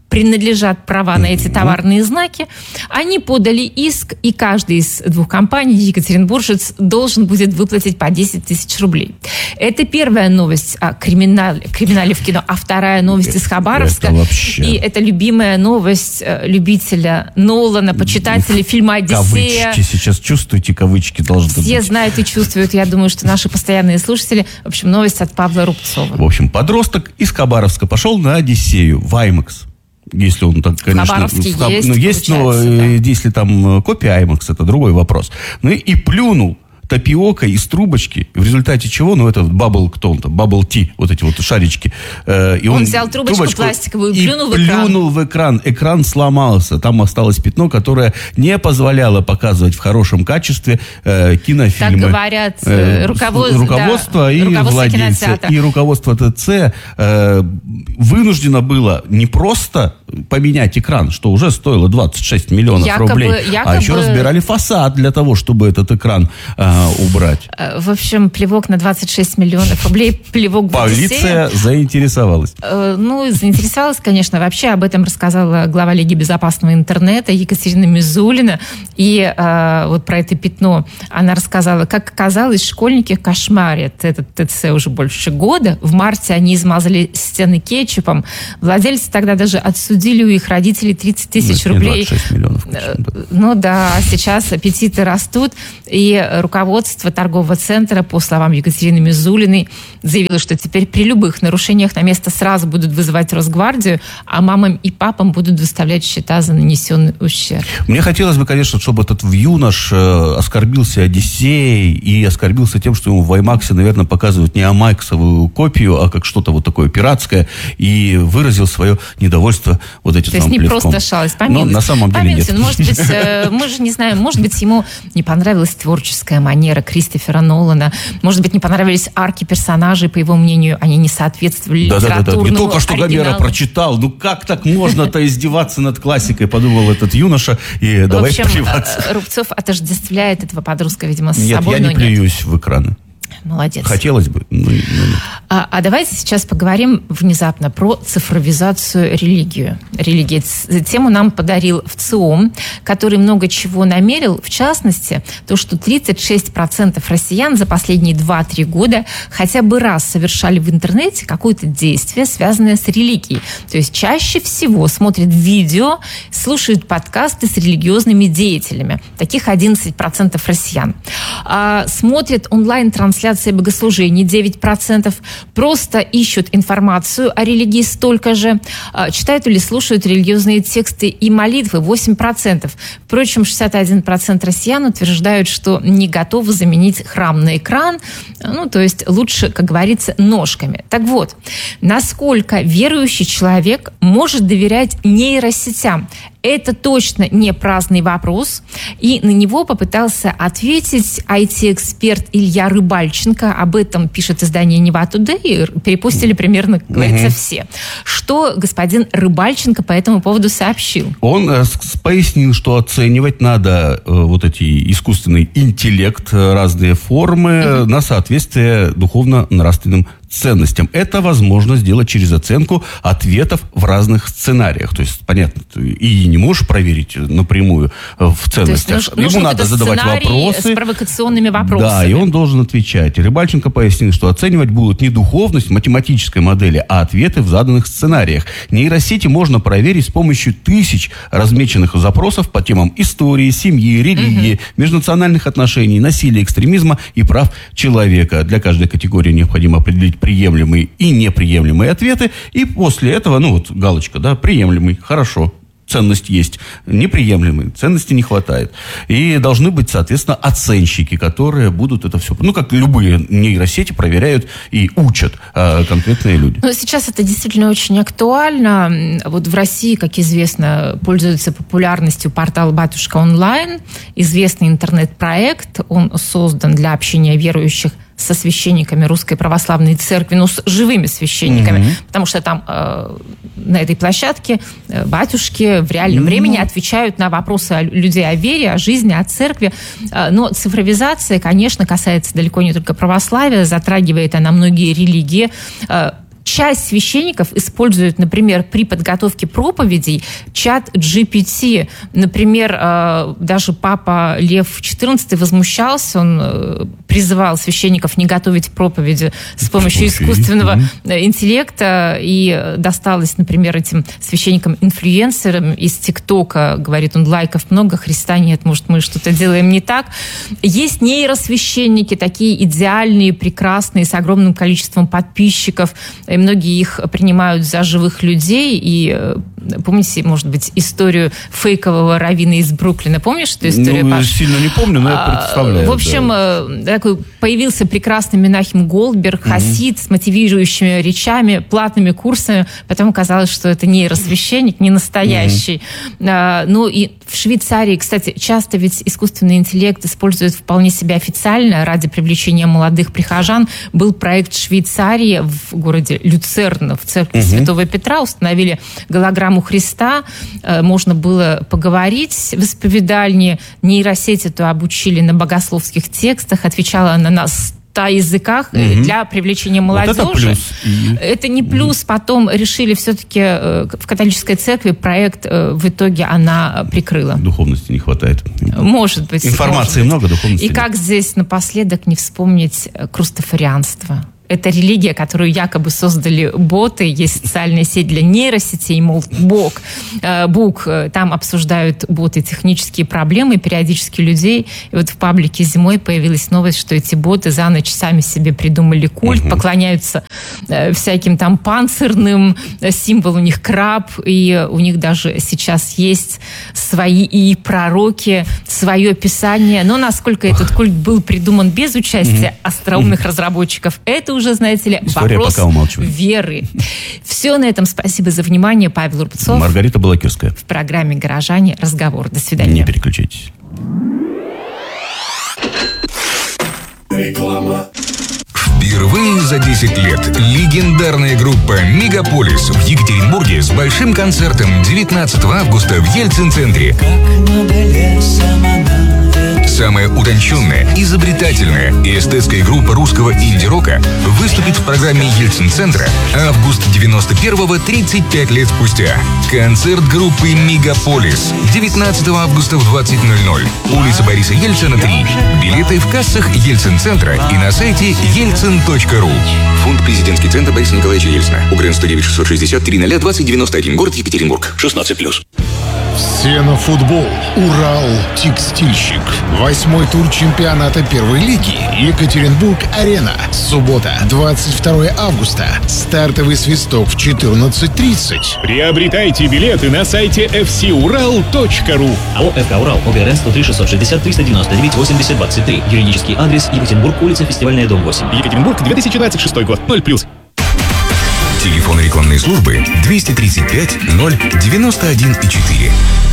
I: принадлежат права на эти товарные знаки, они подали иск, и каждый из двух компаний, екатеринбуржец, должен будет выплатить по десять тысяч рублей. Это первая новость о криминале, криминале в кино, а вторая новость из Хабаровска.
A: Это вообще...
I: И это любимая новость любителя Нолана, почитателей фильма «Одиссея».
A: Кавычки сейчас чувствуете, кавычки должны быть.
I: Все знают и чувствуют, я думаю, что наши постоянные слушатели. В общем, новость от Павла Рубцова.
A: В общем, подросток из Хабаровска пошел на «Одиссею» в IMAX. Если он так, конечно...
I: В Хабаровске
A: в,
I: есть,
A: ну, есть, но
I: да.
A: если там копия IMAX, это другой вопрос. Ну и плюнул тапиокой из трубочки, в результате чего, ну, это бабл, кто он там, бабл ти, вот эти вот шарички. Э, и
I: он,
A: он
I: взял трубочку, трубочку пластиковую и плюнул,
A: и
I: в, экран.
A: плюнул в экран. Экран сломался. Там осталось пятно, которое не позволяло показывать в хорошем качестве э, кинофильмы.
I: Так говорят э, руковод...
A: руководство
I: да,
A: и
I: руководство
A: владельцы.
I: кинотеатра.
A: И руководство ТЦ э, вынуждено было не просто поменять экран, что уже стоило двадцать шесть миллионов
I: якобы,
A: рублей,
I: якобы...
A: а еще разбирали фасад для того, чтобы этот экран э, убрать.
I: В общем, плевок на двадцать шесть миллионов рублей, плевок в Одиссею.
A: Полиция заинтересовалась.
I: Э, ну, заинтересовалась, конечно. Вообще об этом рассказала глава Лиги безопасного интернета Екатерина Мизулина. И э, вот про это пятно она рассказала. Как оказалось, школьники кошмарят этот ТЦ уже больше года. В марте они измазали стены кетчупом. Владельцы тогда даже отсудили у их родителей тридцать тысяч рублей.
A: двадцать шесть миллионов, конечно, да.
I: Ну да, сейчас аппетиты растут. И руководство торгового центра, по словам Екатерины Мизулиной, заявила, что теперь при любых нарушениях на место сразу будут вызывать Росгвардию, а мамам и папам будут выставлять счета за нанесенный ущерб.
A: Мне хотелось бы, конечно, чтобы этот юнош э, оскорбился Одиссеей и оскорбился тем, что ему в IMAX, наверное, показывают не амаксовую копию, а как что-то вот такое пиратское, и выразил свое недовольство вот этим самым плевком.
I: То есть не просто шалость, помилуйте.
A: Но на самом деле
I: помилуйте,
A: нет.
I: Ну, может быть, э, мы же не знаем, может быть, ему не понравилась творческая манера Кристофера Нолана, может быть, не понравились арки персонажей, по его мнению, они не соответствовали
A: да,
I: литературному
A: да, да, да. Не только что
I: оригиналу.
A: Гомера прочитал, ну как так можно-то издеваться над классикой, подумал этот юноша, и
I: В
A: давай
I: общем,
A: плеваться.
I: Рубцов отождествляет этого подростка, видимо, с
A: Нет,
I: собой,
A: я
I: но
A: не плююсь в экраны.
I: Молодец.
A: Хотелось бы. Ну, ну,
I: а, а давайте сейчас поговорим внезапно про цифровизацию религию. религии. Тему нам подарил ВЦИОМ, который много чего намерил. В частности, то, что тридцать шесть процентов россиян за последние два-три года хотя бы раз совершали в интернете какое-то действие, связанное с религией. То есть чаще всего смотрят видео, слушают подкасты с религиозными деятелями. Таких одиннадцать процентов россиян. А, смотрят онлайн-трансляции богослужений девять процентов, просто ищут информацию о религии столько же, читают или слушают религиозные тексты и молитвы восемь процентов. Впрочем, шестьдесят один процент россиян утверждают, что не готовы заменить храм на экран, ну, то есть лучше, как говорится, ножками. Так вот, насколько верующий человек может доверять нейросетям? Это точно не праздный вопрос, и на него попытался ответить ай ти-эксперт Илья Рыбальченко. Об этом пишет издание Нева Тудэй, перепостили примерно, как говорится, все. Что господин Рыбальченко по этому поводу сообщил?
A: Он э, пояснил, что оценивать надо э, вот эти искусственный интеллект, разные формы mm-hmm. на соответствие духовно-нравственным ценностям. Это возможно сделать через оценку ответов в разных сценариях. То есть, понятно, и не можешь проверить напрямую в ценностях.
I: То есть,
A: Ему надо задавать вопросы.
I: С провокационными вопросами.
A: Да, и он должен отвечать. Рыбальченко пояснил, что оценивать будут не духовность математической модели, а ответы в заданных сценариях. Нейросети можно проверить с помощью тысяч размеченных запросов по темам истории, семьи, религии, угу. межнациональных отношений, насилия, экстремизма и прав человека. Для каждой категории необходимо определить приемлемые и неприемлемые ответы, и после этого, ну вот галочка, да, приемлемый, хорошо, ценность есть, неприемлемый, ценности не хватает. И должны быть, соответственно, оценщики, которые будут это все, ну, как любые нейросети, проверяют и учат а, конкретные люди.
I: Ну, сейчас это действительно очень актуально. Вот в России, как известно, пользуется популярностью портал «Батюшка онлайн», известный интернет-проект, он создан для общения верующих со священниками Русской Православной Церкви, ну, с живыми священниками, mm-hmm. потому что там э, на этой площадке э, батюшки в реальном mm-hmm. времени отвечают на вопросы о, людей о вере, о жизни, о церкви. Э, но цифровизация, конечно, касается далеко не только православия, затрагивает она многие религии. Э, часть священников используют, например, при подготовке проповедей чат джи пи ти. Например, даже папа Лев четырнадцатый возмущался, он призывал священников не готовить проповеди с помощью искусственного интеллекта, и досталось, например, этим священникам-инфлюенсерам из ТикТока, говорит он, лайков много, Христа нет, может, мы что-то делаем не так. Есть нейросвященники, такие идеальные, прекрасные, с огромным количеством подписчиков, и многие их принимают за живых людей, и помните, может быть, историю фейкового раввина из Бруклина, помнишь эту историю,
A: ну,
I: Паш?
A: Сильно не помню, но я представляю.
I: В общем, да. такой появился прекрасный Менахем Голдберг, mm-hmm. хасид с мотивирующими речами, платными курсами, потом оказалось, что это нейросвященник, не настоящий. Mm-hmm. Ну и в Швейцарии, кстати, часто ведь искусственный интеллект использует вполне себе официально ради привлечения молодых прихожан. Был проект в Швейцарии, в городе Люцерн, в церкви mm-hmm. Святого Петра, установили голограмму Христа, можно было поговорить в исповедальне, нейросеть эту обучили на богословских текстах, отвечала она на ста языках угу. для привлечения молодежи. Вот это плюс. Это не плюс. Угу. Потом решили все-таки в католической церкви проект в итоге она прикрыла.
A: Духовности не хватает.
I: Может быть.
A: Информации
I: может быть.
A: много, духовности
I: И
A: нет.
I: как здесь напоследок не вспомнить крустафарианство? Это религия, которую якобы создали боты. Есть социальная сеть для нейросетей, мол, Бог, э, Бук. Там обсуждают боты технические проблемы, периодически людей. И вот в паблике зимой появилась новость, что эти боты за ночь сами себе придумали культ, угу. поклоняются э, всяким там панцирным, символ у них краб, и у них даже сейчас есть свои и пророки, свое писание. Но насколько этот культ был придуман без участия угу. остроумных угу. разработчиков, это уже, знаете ли,
A: История
I: вопрос веры. Все на этом. Спасибо за внимание. Павел Урбцов.
A: Маргарита Балакирская.
I: В программе «Горожане. Разговор». До свидания.
A: Не переключайтесь.
H: Реклама.
E: Впервые за десять лет легендарная группа «Мегаполис» в Екатеринбурге с большим концертом девятнадцатого августа в Ельцин-центре. Самая утонченная, изобретательная и эстетская группа русского инди-рока выступит в программе Ельцин-центра август девяносто первого, тридцать пять лет спустя. Концерт группы «Мегаполис» девятнадцатого августа в двадцать ноль ноль. Улица Бориса Ельцина, три. Билеты в кассах Ельцин-центра и на сайте ельцин точка ру.
C: Фонд «Президентский центр» Бориса Николаевича Ельцина. УГРН сто девять шестьсот шестьдесят три ноль двадцать девяносто один. Город Екатеринбург. шестнадцать плюс.
J: Все на футбол. Урал Текстильщик. Восьмой тур чемпионата первой лиги. Екатеринбург-Арена. Суббота, двадцать второго августа. Стартовый свисток в четырнадцать тридцать.
K: Приобретайте билеты на сайте эф си урал точка ру.
L: АО «ФК Урал». ОГРН сто три шестьсот шестьдесят триста девяносто девять восемьдесят двадцать три. Юридический адрес: Екатеринбург, улица Фестивальная, дом восемь.
K: Екатеринбург, две тысячи двадцать шестой год. ноль плюс.
E: Телефон рекламной службы двести тридцать пять ноль девяносто один четыре.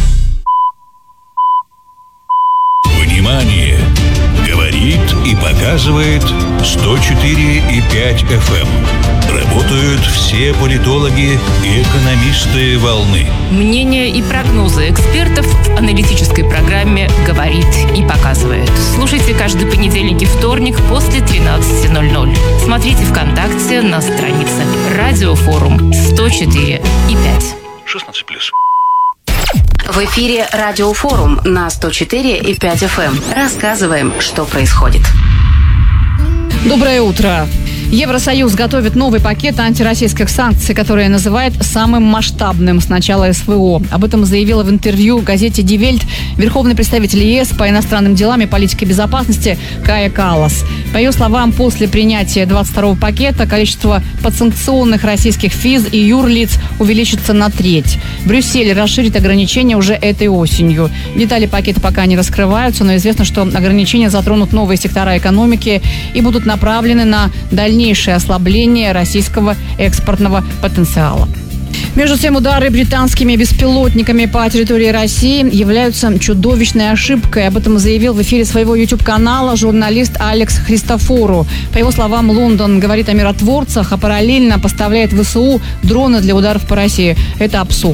H: Внимание! Говорит и показывает сто четыре и пять эф эм. Работают все политологи и экономисты волны.
I: Мнения и прогнозы экспертов в аналитической программе «Говорит и показывает». Слушайте каждый понедельник и вторник после тринадцати ноль ноль. Смотрите ВКонтакте на странице «Радиофорум сто четыре и пять».
H: шестнадцать плюс.
M: В эфире «Радиофорум» на сто четыре и пять эф эм. Рассказываем, что происходит.
N: Доброе утро. Евросоюз готовит новый пакет антироссийских санкций, который называет самым масштабным с начала эс вэ о. Об этом заявила в интервью газете «Die Welt» верховный представитель ЕС по иностранным делам и политике безопасности Кая Каллас. По ее словам, после принятия двадцать второго пакета количество подсанкционных российских физ и юрлиц увеличится на треть. Брюссель расширит ограничения уже этой осенью. Детали пакета пока не раскрываются, но известно, что ограничения затронут новые сектора экономики и будут направлены на дальнейшее ослабление российского экспортного потенциала. Между тем, удары британскими беспилотниками по территории России являются чудовищной ошибкой. Об этом заявил в эфире своего YouTube-канала журналист Алекс Христофору. По его словам, Лондон говорит о миротворцах, а параллельно поставляет вэ эс у дроны для ударов по России. Это абсурд.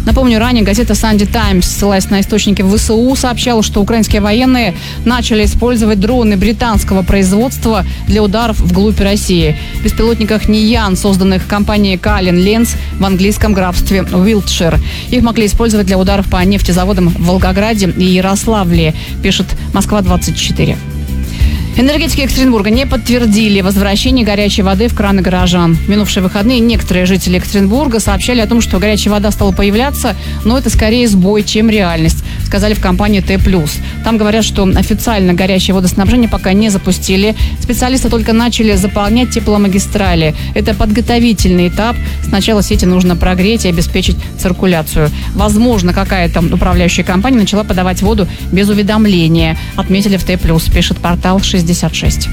N: Напомню, ранее газета «Санди Таймс», ссылаясь на источники ВСУ, сообщала, что украинские военные начали использовать дроны британского производства для ударов вглубь России. В беспилотниках «Ниян», созданных компанией Калин Ленс в английском графстве Уилтшир. Их могли использовать для ударов по нефтезаводам в Волгограде и Ярославле, пишет Москва двадцать четыре. Энергетики Екатеринбурга не подтвердили возвращение горячей воды в краны горожан. В минувшие выходные некоторые жители Екатеринбурга сообщали о том, что горячая вода стала появляться, но это скорее сбой, чем реальность, сказали в компании Т+. Там говорят, что официально горячее водоснабжение пока не запустили. Специалисты только начали заполнять тепломагистрали. Это подготовительный этап. Сначала сети нужно прогреть и обеспечить циркуляцию. Возможно, какая-то управляющая компания начала подавать воду без уведомления, отметили в Т+, пишет портал шестьдесят шесть.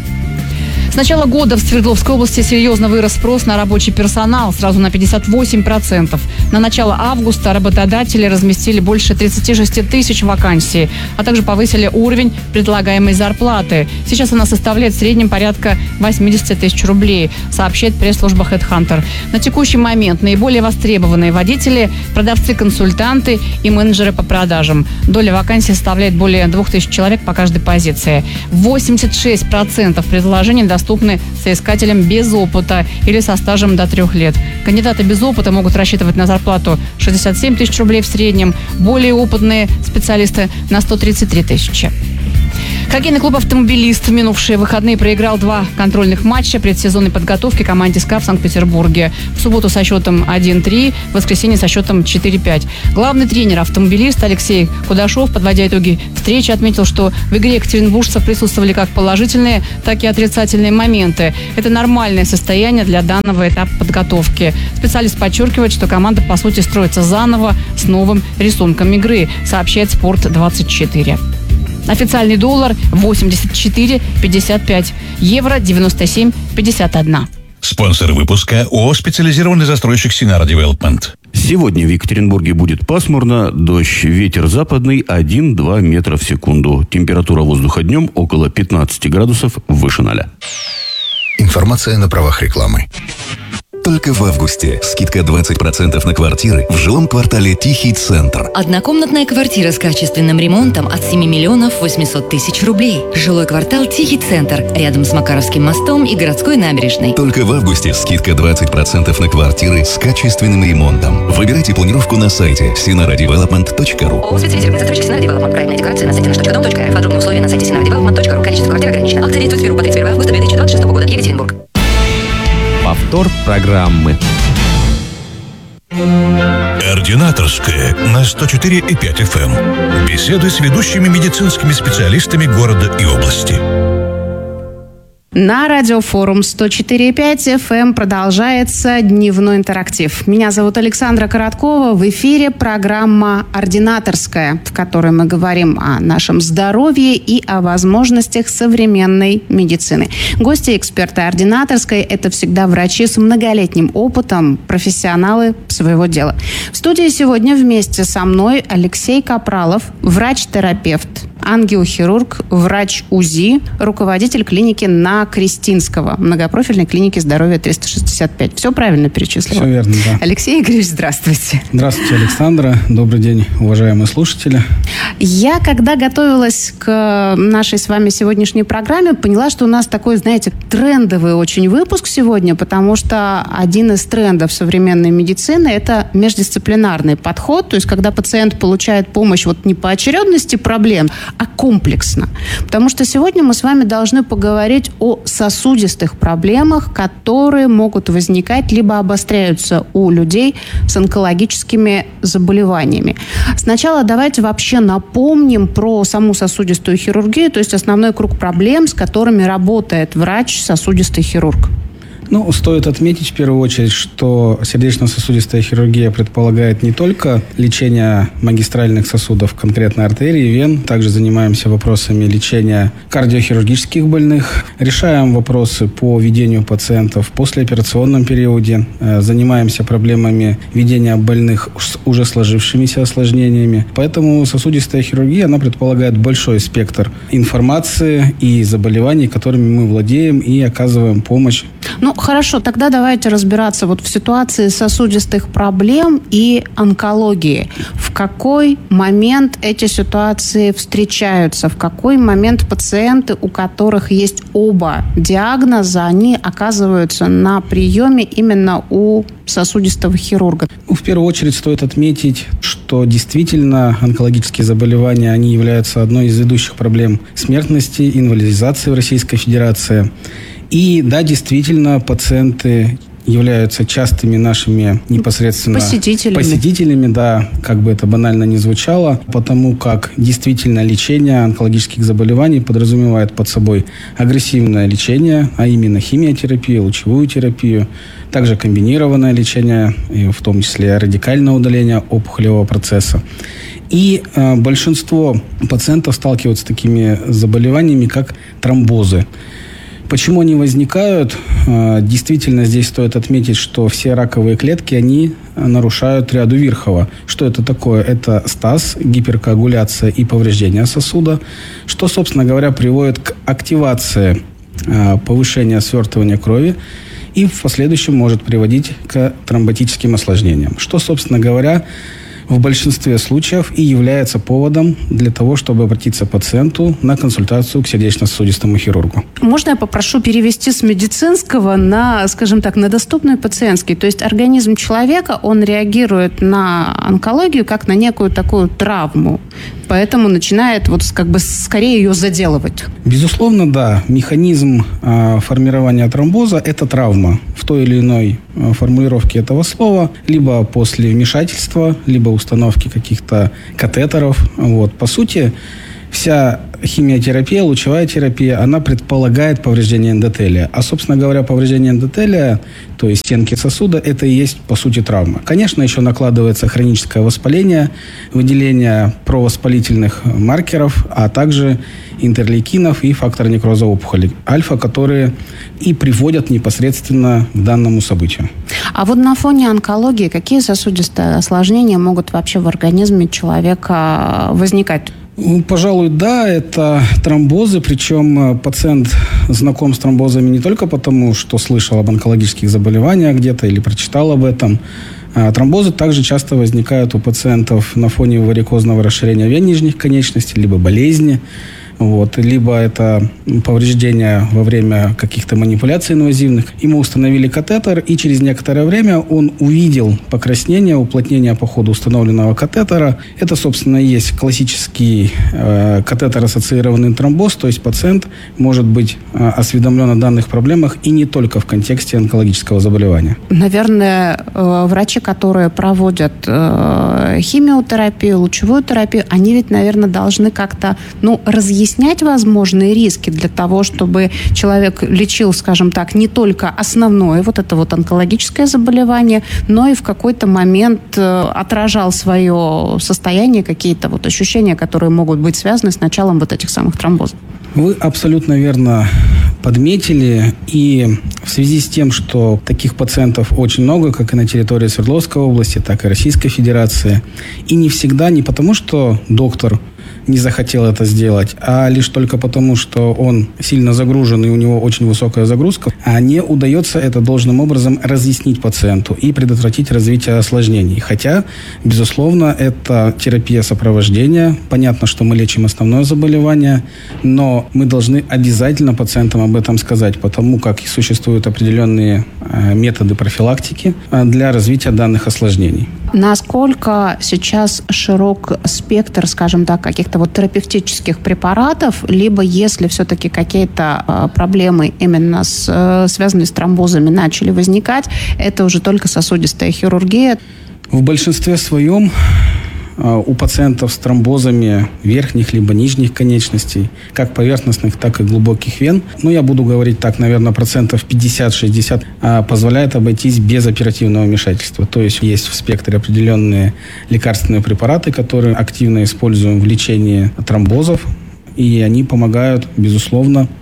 N: С начала года в Свердловской области серьезно вырос спрос на рабочий персонал, сразу на пятьдесят восемь процентов. На начало августа работодатели разместили больше тридцать шесть тысяч вакансий, а также повысили уровень предлагаемой зарплаты. Сейчас она составляет в среднем порядка восемьдесят тысяч рублей, сообщает пресс-служба HeadHunter. На текущий момент наиболее востребованные водители, продавцы-консультанты и менеджеры по продажам. Доля вакансий составляет более двух тысяч человек по каждой позиции. восемьдесят шесть процентов предложений доступны соискателям без опыта или со стажем до трех лет. Кандидаты без опыта могут рассчитывать на зарплату шестьдесят семь тысяч рублей в среднем, более опытные специалисты на сто тридцать три тысячи. Хоккейный клуб «Автомобилист» в минувшие выходные проиграл два контрольных матча предсезонной подготовки команде «СКА» в Санкт-Петербурге. В субботу со счетом один три, в воскресенье со счетом четыре пять. Главный тренер «Автомобилист» Алексей Кудашов, подводя итоги встречи, отметил, что в игре екатеринбуржцев присутствовали как положительные, так и отрицательные моменты. Это нормальное состояние для данного этапа подготовки. Специалист подчеркивает, что команда, по сути, строится заново с новым рисунком игры, сообщает Спорт двадцать четыре. Официальный доллар восемьдесят четыре пятьдесят пять, евро девяносто семь пятьдесят один.
H: Спонсор выпуска ООО «Специализированный застройщик Синара Девелопмент».
A: Сегодня в Екатеринбурге будет пасмурно, дождь, ветер западный один-два метра в секунду. Температура воздуха днем около пятнадцать градусов выше ноля.
C: Информация на правах рекламы. Только в августе скидка двадцать процентов на квартиры в жилом квартале «Тихий центр».
O: Однокомнатная квартира с качественным ремонтом от семи миллионов восемьсот тысяч рублей. Жилой квартал «Тихий центр» рядом с Макаровским мостом и городской набережной.
C: Только в августе скидка двадцать процентов на квартиры с качественным ремонтом. Выбирайте планировку на сайте синара девелопмент точка ру.
O: ООО «Специализированный застройщик Синара Девелопмент». Проектная декларация на сайте наш точка дом точка рф. Подробные условия на сайте синара девелопмент точка ру. Количество квартир ограничено. Акция действует с первого по тридцать первое августа две тысячи двадцать шестого года. Екатеринбург.
P: Повтор программы.
H: Ординаторская на сто четыре и пять эф эм. Беседы с ведущими медицинскими специалистами города и области.
F: На радиофорум сто четыре и пять эф эм продолжается дневной интерактив. Меня зовут Александра Короткова. В эфире программа «Ординаторская», в которой мы говорим о нашем здоровье и о возможностях современной медицины. Гости и эксперты «Ординаторской» – это всегда врачи с многолетним опытом, профессионалы своего дела. В студии сегодня вместе со мной Алексей Капралов, врач-терапевт, ангиохирург, врач УЗИ, руководитель клиники на Крестинского, многопрофильной клиники здоровья триста шестьдесят пять. Все правильно перечислила?
G: Все верно, да.
F: Алексей Игоревич, здравствуйте.
G: Здравствуйте, Александра. Добрый день, уважаемые слушатели.
F: Я, когда готовилась к нашей с вами сегодняшней программе, поняла, что у нас такой, знаете, трендовый очень выпуск сегодня, потому что один из трендов современной медицины – это междисциплинарный подход, то есть когда пациент получает помощь вот не по очередности проблем, а комплексно. Потому что сегодня мы с вами должны поговорить о сосудистых проблемах, которые могут возникать либо обостряются у людей с онкологическими заболеваниями. Сначала давайте вообще напомним про саму сосудистую хирургию, то есть основной круг проблем, с которыми работает врач-сосудистый хирург.
G: Ну, стоит отметить в первую очередь, что сердечно-сосудистая хирургия предполагает не только лечение магистральных сосудов, конкретно артерий, вен. Также занимаемся вопросами лечения кардиохирургических больных. Решаем вопросы по ведению пациентов в послеоперационном периоде. Занимаемся проблемами ведения больных с уже сложившимися осложнениями. Поэтому сосудистая хирургия, она предполагает большой спектр информации и заболеваний, которыми мы владеем и оказываем помощь.
F: Ну, Хорошо, тогда давайте разбираться вот в ситуации сосудистых проблем и онкологии. В какой момент эти ситуации встречаются? В какой момент пациенты, у которых есть оба диагноза, они оказываются на приеме именно у сосудистого хирурга?
G: В первую очередь стоит отметить, что действительно онкологические заболевания, они являются одной из ведущих проблем смертности, инвалидизации в Российской Федерации. И да, действительно, пациенты являются частыми нашими непосредственно
F: посетителями.
G: посетителями, да, как бы это банально ни звучало, потому как действительно лечение онкологических заболеваний подразумевает под собой агрессивное лечение, а именно химиотерапию, лучевую терапию, также комбинированное лечение, в том числе радикальное удаление опухолевого процесса. И э, большинство пациентов сталкиваются с такими заболеваниями, как тромбозы. Почему они возникают? Действительно, здесь стоит отметить, что все раковые клетки, они нарушают ряду Вирхова. Что это такое? Это стаз, гиперкоагуляция и повреждение сосуда, что, собственно говоря, приводит к активации повышения свертывания крови и в последующем может приводить к тромботическим осложнениям. Что, собственно говоря, в большинстве случаев и является поводом для того, чтобы обратиться пациенту на консультацию к сердечно-сосудистому хирургу.
F: Можно я попрошу перевести с медицинского на, скажем так, на доступный пациентский? То есть организм человека, он реагирует на онкологию как на некую такую травму, поэтому начинает вот как бы скорее ее заделывать.
G: Безусловно, да. Механизм э, формирования тромбоза – это травма в той или иной э, формулировке этого слова, либо после вмешательства, либо установки каких-то катетеров. Вот. По сути, вся химиотерапия, лучевая терапия, она предполагает повреждение эндотелия. А, собственно говоря, повреждение эндотелия, то есть стенки сосуда, это и есть, по сути, травма. Конечно, еще накладывается хроническое воспаление, выделение провоспалительных маркеров, а также интерлейкинов и фактор некроза опухоли альфа, которые и приводят непосредственно к данному событию.
F: А вот на фоне онкологии какие сосудистые осложнения могут вообще в организме человека возникать?
G: Пожалуй, да, это тромбозы, причем пациент знаком с тромбозами не только потому, что слышал об онкологических заболеваниях где-то или прочитал об этом. Тромбозы также часто возникают у пациентов на фоне варикозного расширения вен нижних конечностей, либо болезни. Вот, либо это повреждения во время каких-то манипуляций инвазивных. Ему установили катетер, и через некоторое время он увидел покраснение, уплотнение по ходу установленного катетера. Это, собственно, и есть классический э, катетер-ассоциированный тромбоз, то есть пациент может быть э, осведомлен о данных проблемах и не только в контексте онкологического заболевания.
F: Наверное, э, врачи, которые проводят э, химиотерапию, лучевую терапию, они ведь, наверное, должны как-то, ну, разъяснить снять возможные риски для того, чтобы человек лечил, скажем так, не только основное, вот это вот онкологическое заболевание, но и в какой-то момент отражал свое состояние, какие-то вот ощущения, которые могут быть связаны с началом вот этих самых тромбозов.
G: Вы абсолютно верно подметили. И в связи с тем, что таких пациентов очень много, как и на территории Свердловской области, так и Российской Федерации, и не всегда не потому, что доктор не захотел это сделать, а лишь только потому, что он сильно загружен и у него очень высокая загрузка, а не удается это должным образом разъяснить пациенту и предотвратить развитие осложнений. Хотя, безусловно, это терапия сопровождения. Понятно, что мы лечим основное заболевание, но мы должны обязательно пациентам об этом сказать, потому как существуют определенные методы профилактики для развития данных осложнений.
F: Насколько сейчас широк спектр, скажем так, каких-то вот терапевтических препаратов, либо если все-таки какие-то э, проблемы именно с, э, связанные с тромбозами начали возникать, это уже только сосудистая хирургия?
G: В большинстве своем у пациентов с тромбозами верхних либо нижних конечностей, как поверхностных, так и глубоких вен, ну, я буду говорить так, наверное, процентов пятьдесят-шестьдесят, позволяет обойтись без оперативного вмешательства. То есть есть в спектре определенные лекарственные препараты, которые активно используем в лечении тромбозов, и они помогают, безусловно,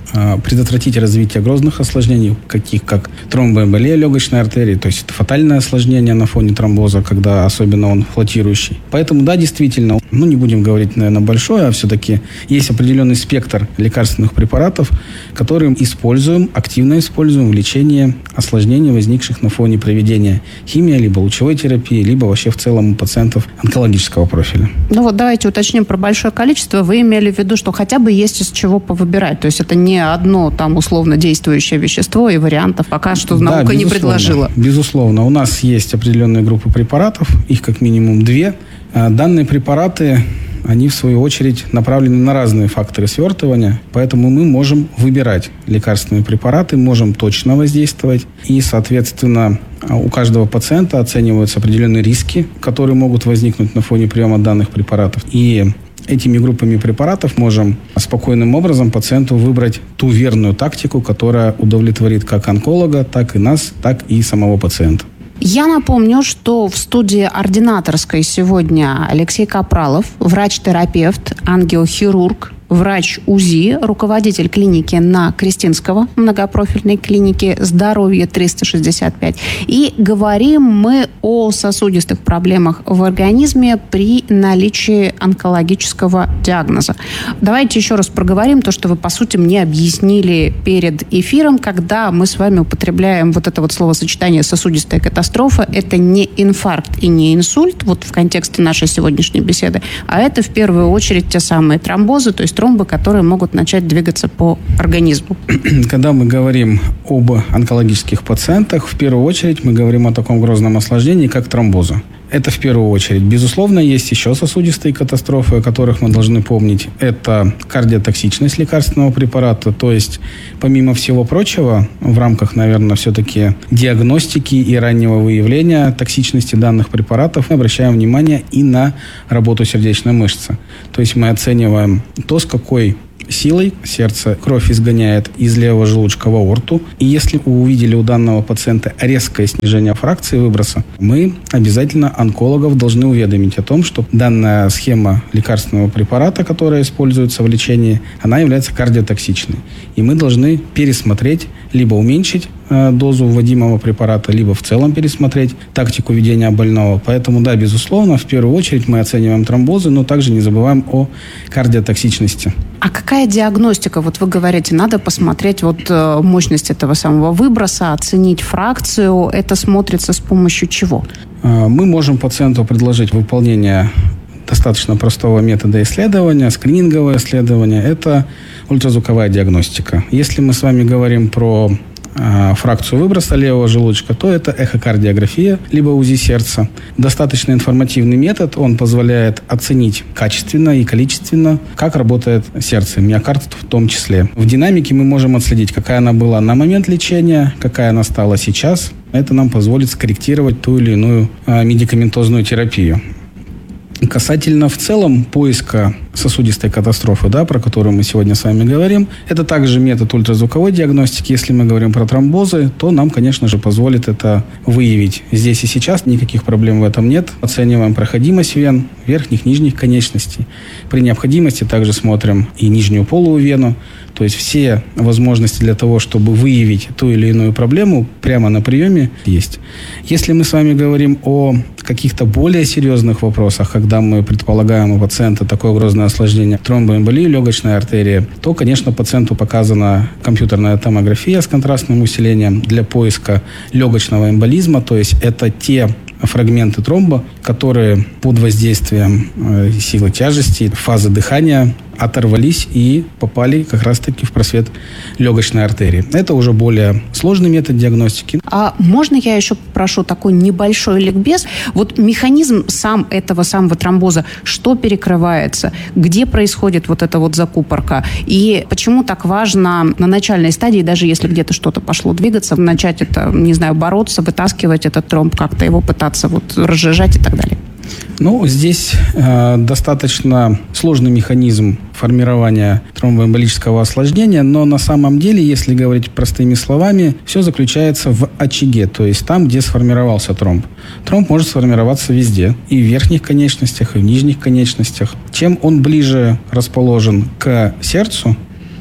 G: предотвратить развитие грозных осложнений, каких как тромбоэмболия легочной артерии, то есть это фатальное осложнение на фоне тромбоза, когда особенно он флотирующий. Поэтому, да, действительно, ну, не будем говорить, наверное, большое, а все-таки есть определенный спектр лекарственных препаратов, которые используем, активно используем в лечении осложнений, возникших на фоне проведения химии, либо лучевой терапии, либо вообще в целом у пациентов онкологического профиля.
F: Ну вот давайте уточним про большое количество. Вы имели в виду, что хотя бы есть из чего повыбирать. То есть это не одно там условно действующее вещество, и вариантов пока что наука да, не предложила.
G: Безусловно. У нас есть определенные группы препаратов, их как минимум две. Данные препараты, они в свою очередь направлены на разные факторы свертывания, поэтому мы можем выбирать лекарственные препараты, можем точно воздействовать, и, соответственно, у каждого пациента оцениваются определенные риски, которые могут возникнуть на фоне приема данных препаратов. И этими группами препаратов можем спокойным образом пациенту выбрать ту верную тактику, которая удовлетворит как онколога, так и нас, так и самого пациента.
F: Я напомню, что в студии ординаторской сегодня Алексей Капралов, врач-терапевт, ангиохирург, врач УЗИ, руководитель клиники на Крестинского, многопрофильной клинике «Здоровье триста шестьдесят пять». И говорим мы о сосудистых проблемах в организме при наличии онкологического диагноза. Давайте еще раз проговорим то, что вы, по сути, мне объяснили перед эфиром, когда мы с вами употребляем вот это вот словосочетание «сосудистая катастрофа». Это не инфаркт и не инсульт, вот в контексте нашей сегодняшней беседы, а это в первую очередь те самые тромбозы, то есть тромбы, которые могут начать двигаться по организму.
G: Когда мы говорим об онкологических пациентах, в первую очередь мы говорим о таком грозном осложнении, как тромбозы. Это в первую очередь. Безусловно, есть еще сосудистые катастрофы, о которых мы должны помнить. Это кардиотоксичность лекарственного препарата. То есть, помимо всего прочего, в рамках, наверное, все-таки диагностики и раннего выявления токсичности данных препаратов мы обращаем внимание и на работу сердечной мышцы. То есть, мы оцениваем то, с какой силой сердце кровь изгоняет из левого желудочка в аорту. И если вы увидели у данного пациента резкое снижение фракции выброса, мы обязательно онкологов должны уведомить о том, что данная схема лекарственного препарата, которая используется в лечении, она является кардиотоксичной. И мы должны пересмотреть, либо уменьшить э, дозу вводимого препарата, либо в целом пересмотреть тактику ведения больного. Поэтому, да, безусловно, в первую очередь мы оцениваем тромбозы, но также не забываем о кардиотоксичности.
F: А какая диагностика? Вот вы говорите, надо посмотреть вот э, мощность этого самого выброса, оценить фракцию. Это смотрится с помощью чего?
G: Э, мы можем пациенту предложить выполнение достаточно простого метода исследования, скрининговое исследование. Это ультразвуковая диагностика. Если мы с вами говорим про э, фракцию выброса левого желудочка, то это эхокардиография, либо УЗИ сердца. Достаточно информативный метод, он позволяет оценить качественно и количественно, как работает сердце, миокард в том числе. В динамике мы можем отследить, какая она была на момент лечения, какая она стала сейчас. Это нам позволит скорректировать ту или иную э, медикаментозную терапию. Касательно в целом поиска сосудистой катастрофы, да, про которую мы сегодня с вами говорим, это также метод ультразвуковой диагностики. Если мы говорим про тромбозы, то нам, конечно же, позволит это выявить здесь и сейчас. Никаких проблем в этом нет. Оцениваем проходимость вен, верхних, нижних конечностей. При необходимости также смотрим и нижнюю полую вену. То есть все возможности для того, чтобы выявить ту или иную проблему, прямо на приеме есть. Если мы с вами говорим о каких-то более серьезных вопросах, когда мы предполагаем у пациента такое грозное осложнение тромбоэмболии легочной артерии, то, конечно, пациенту показана компьютерная томография с контрастным усилением для поиска легочного эмболизма. То есть это те фрагменты тромба, которые под воздействием э, силы тяжести, фазы дыхания оторвались и попали как раз-таки в просвет легочной артерии. Это уже более сложный метод диагностики.
F: А можно я еще прошу такой небольшой ликбез? Вот механизм сам этого самого тромбоза, что перекрывается, где происходит вот эта вот закупорка, и почему так важно на начальной стадии, даже если где-то что-то пошло двигаться, начать это, не знаю, бороться, вытаскивать этот тромб, как-то его пытаться вот разжижать и так далее?
G: Ну, здесь э, достаточно сложный механизм формирования тромбоэмболического осложнения, но на самом деле, если говорить простыми словами, все заключается в очаге, то есть там, где сформировался тромб. Тромб может сформироваться везде, и в верхних конечностях, и в нижних конечностях. Чем он ближе расположен к сердцу,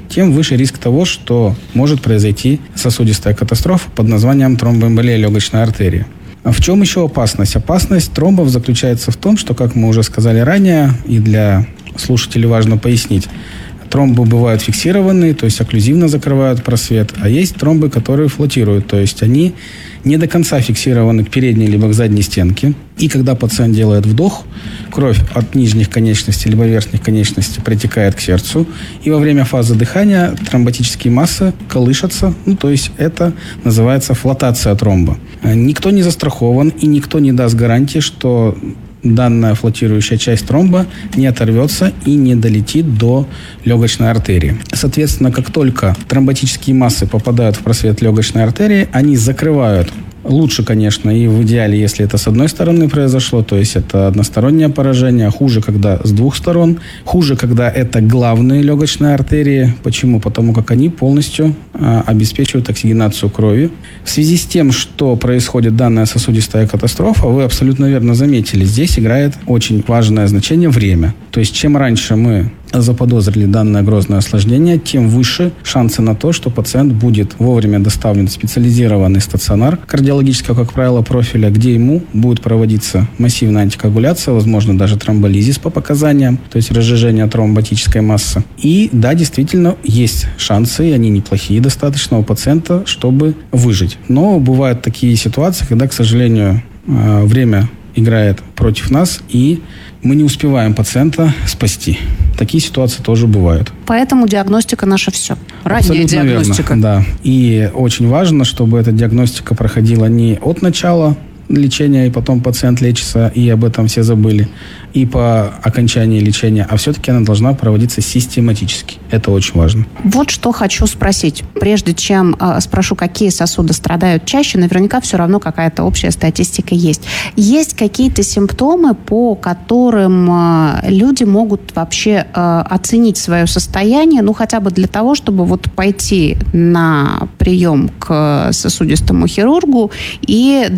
G: тем выше риск того, что может произойти сосудистая катастрофа под названием тромбоэмболия легочной артерии. В чем еще опасность? Опасность тромбов заключается в том, что, как мы уже сказали ранее, и для слушателей важно пояснить, тромбы бывают фиксированные, то есть окклюзивно закрывают просвет, а есть тромбы, которые флотируют, то есть они не до конца фиксированы к передней либо к задней стенке. И когда пациент делает вдох, кровь от нижних конечностей либо верхних конечностей притекает к сердцу, и во время фазы дыхания тромботические массы колышутся, ну, то есть это называется флотация тромба. Никто не застрахован и никто не даст гарантии, что данная флотирующая часть тромба не оторвется и не долетит до легочной артерии. Соответственно, как только тромботические массы попадают в просвет легочной артерии, они закрывают. Лучше, конечно, и в идеале, если это с одной стороны произошло, то есть это одностороннее поражение. Хуже, когда с двух сторон. Хуже, когда это главные легочные артерии. Почему? Потому как они полностью а, обеспечивают оксигенацию крови. В связи с тем, что происходит данная сосудистая катастрофа, вы абсолютно верно заметили, здесь играет очень важное значение время. То есть чем раньше мы заподозрили данное грозное осложнение, тем выше шансы на то, что пациент будет вовремя доставлен в специализированный стационар кардиологического, как правило, профиля, где ему будет проводиться массивная антикоагуляция, возможно, даже тромболизис по показаниям, то есть разжижение тромботической массы. И да, действительно, есть шансы, и они неплохие достаточно у пациента, чтобы выжить. Но бывают такие ситуации, когда, к сожалению, время играет против нас, и мы не успеваем пациента спасти. Такие ситуации тоже бывают.
F: Поэтому диагностика наша все. Ранняя
G: Абсолютно
F: диагностика.
G: Верно, да. И очень важно, чтобы эта диагностика проходила не от начала лечения, и потом пациент лечится, и об этом все забыли, и по окончании лечения, а все-таки она должна проводиться систематически. Это очень важно.
F: Вот что хочу спросить. Прежде чем э, спрошу, какие сосуды страдают чаще, наверняка все равно какая-то общая статистика есть. Есть какие-то симптомы, по которым э, люди могут вообще э, оценить свое состояние, ну, хотя бы для того, чтобы вот пойти на прием к сосудистому хирургу и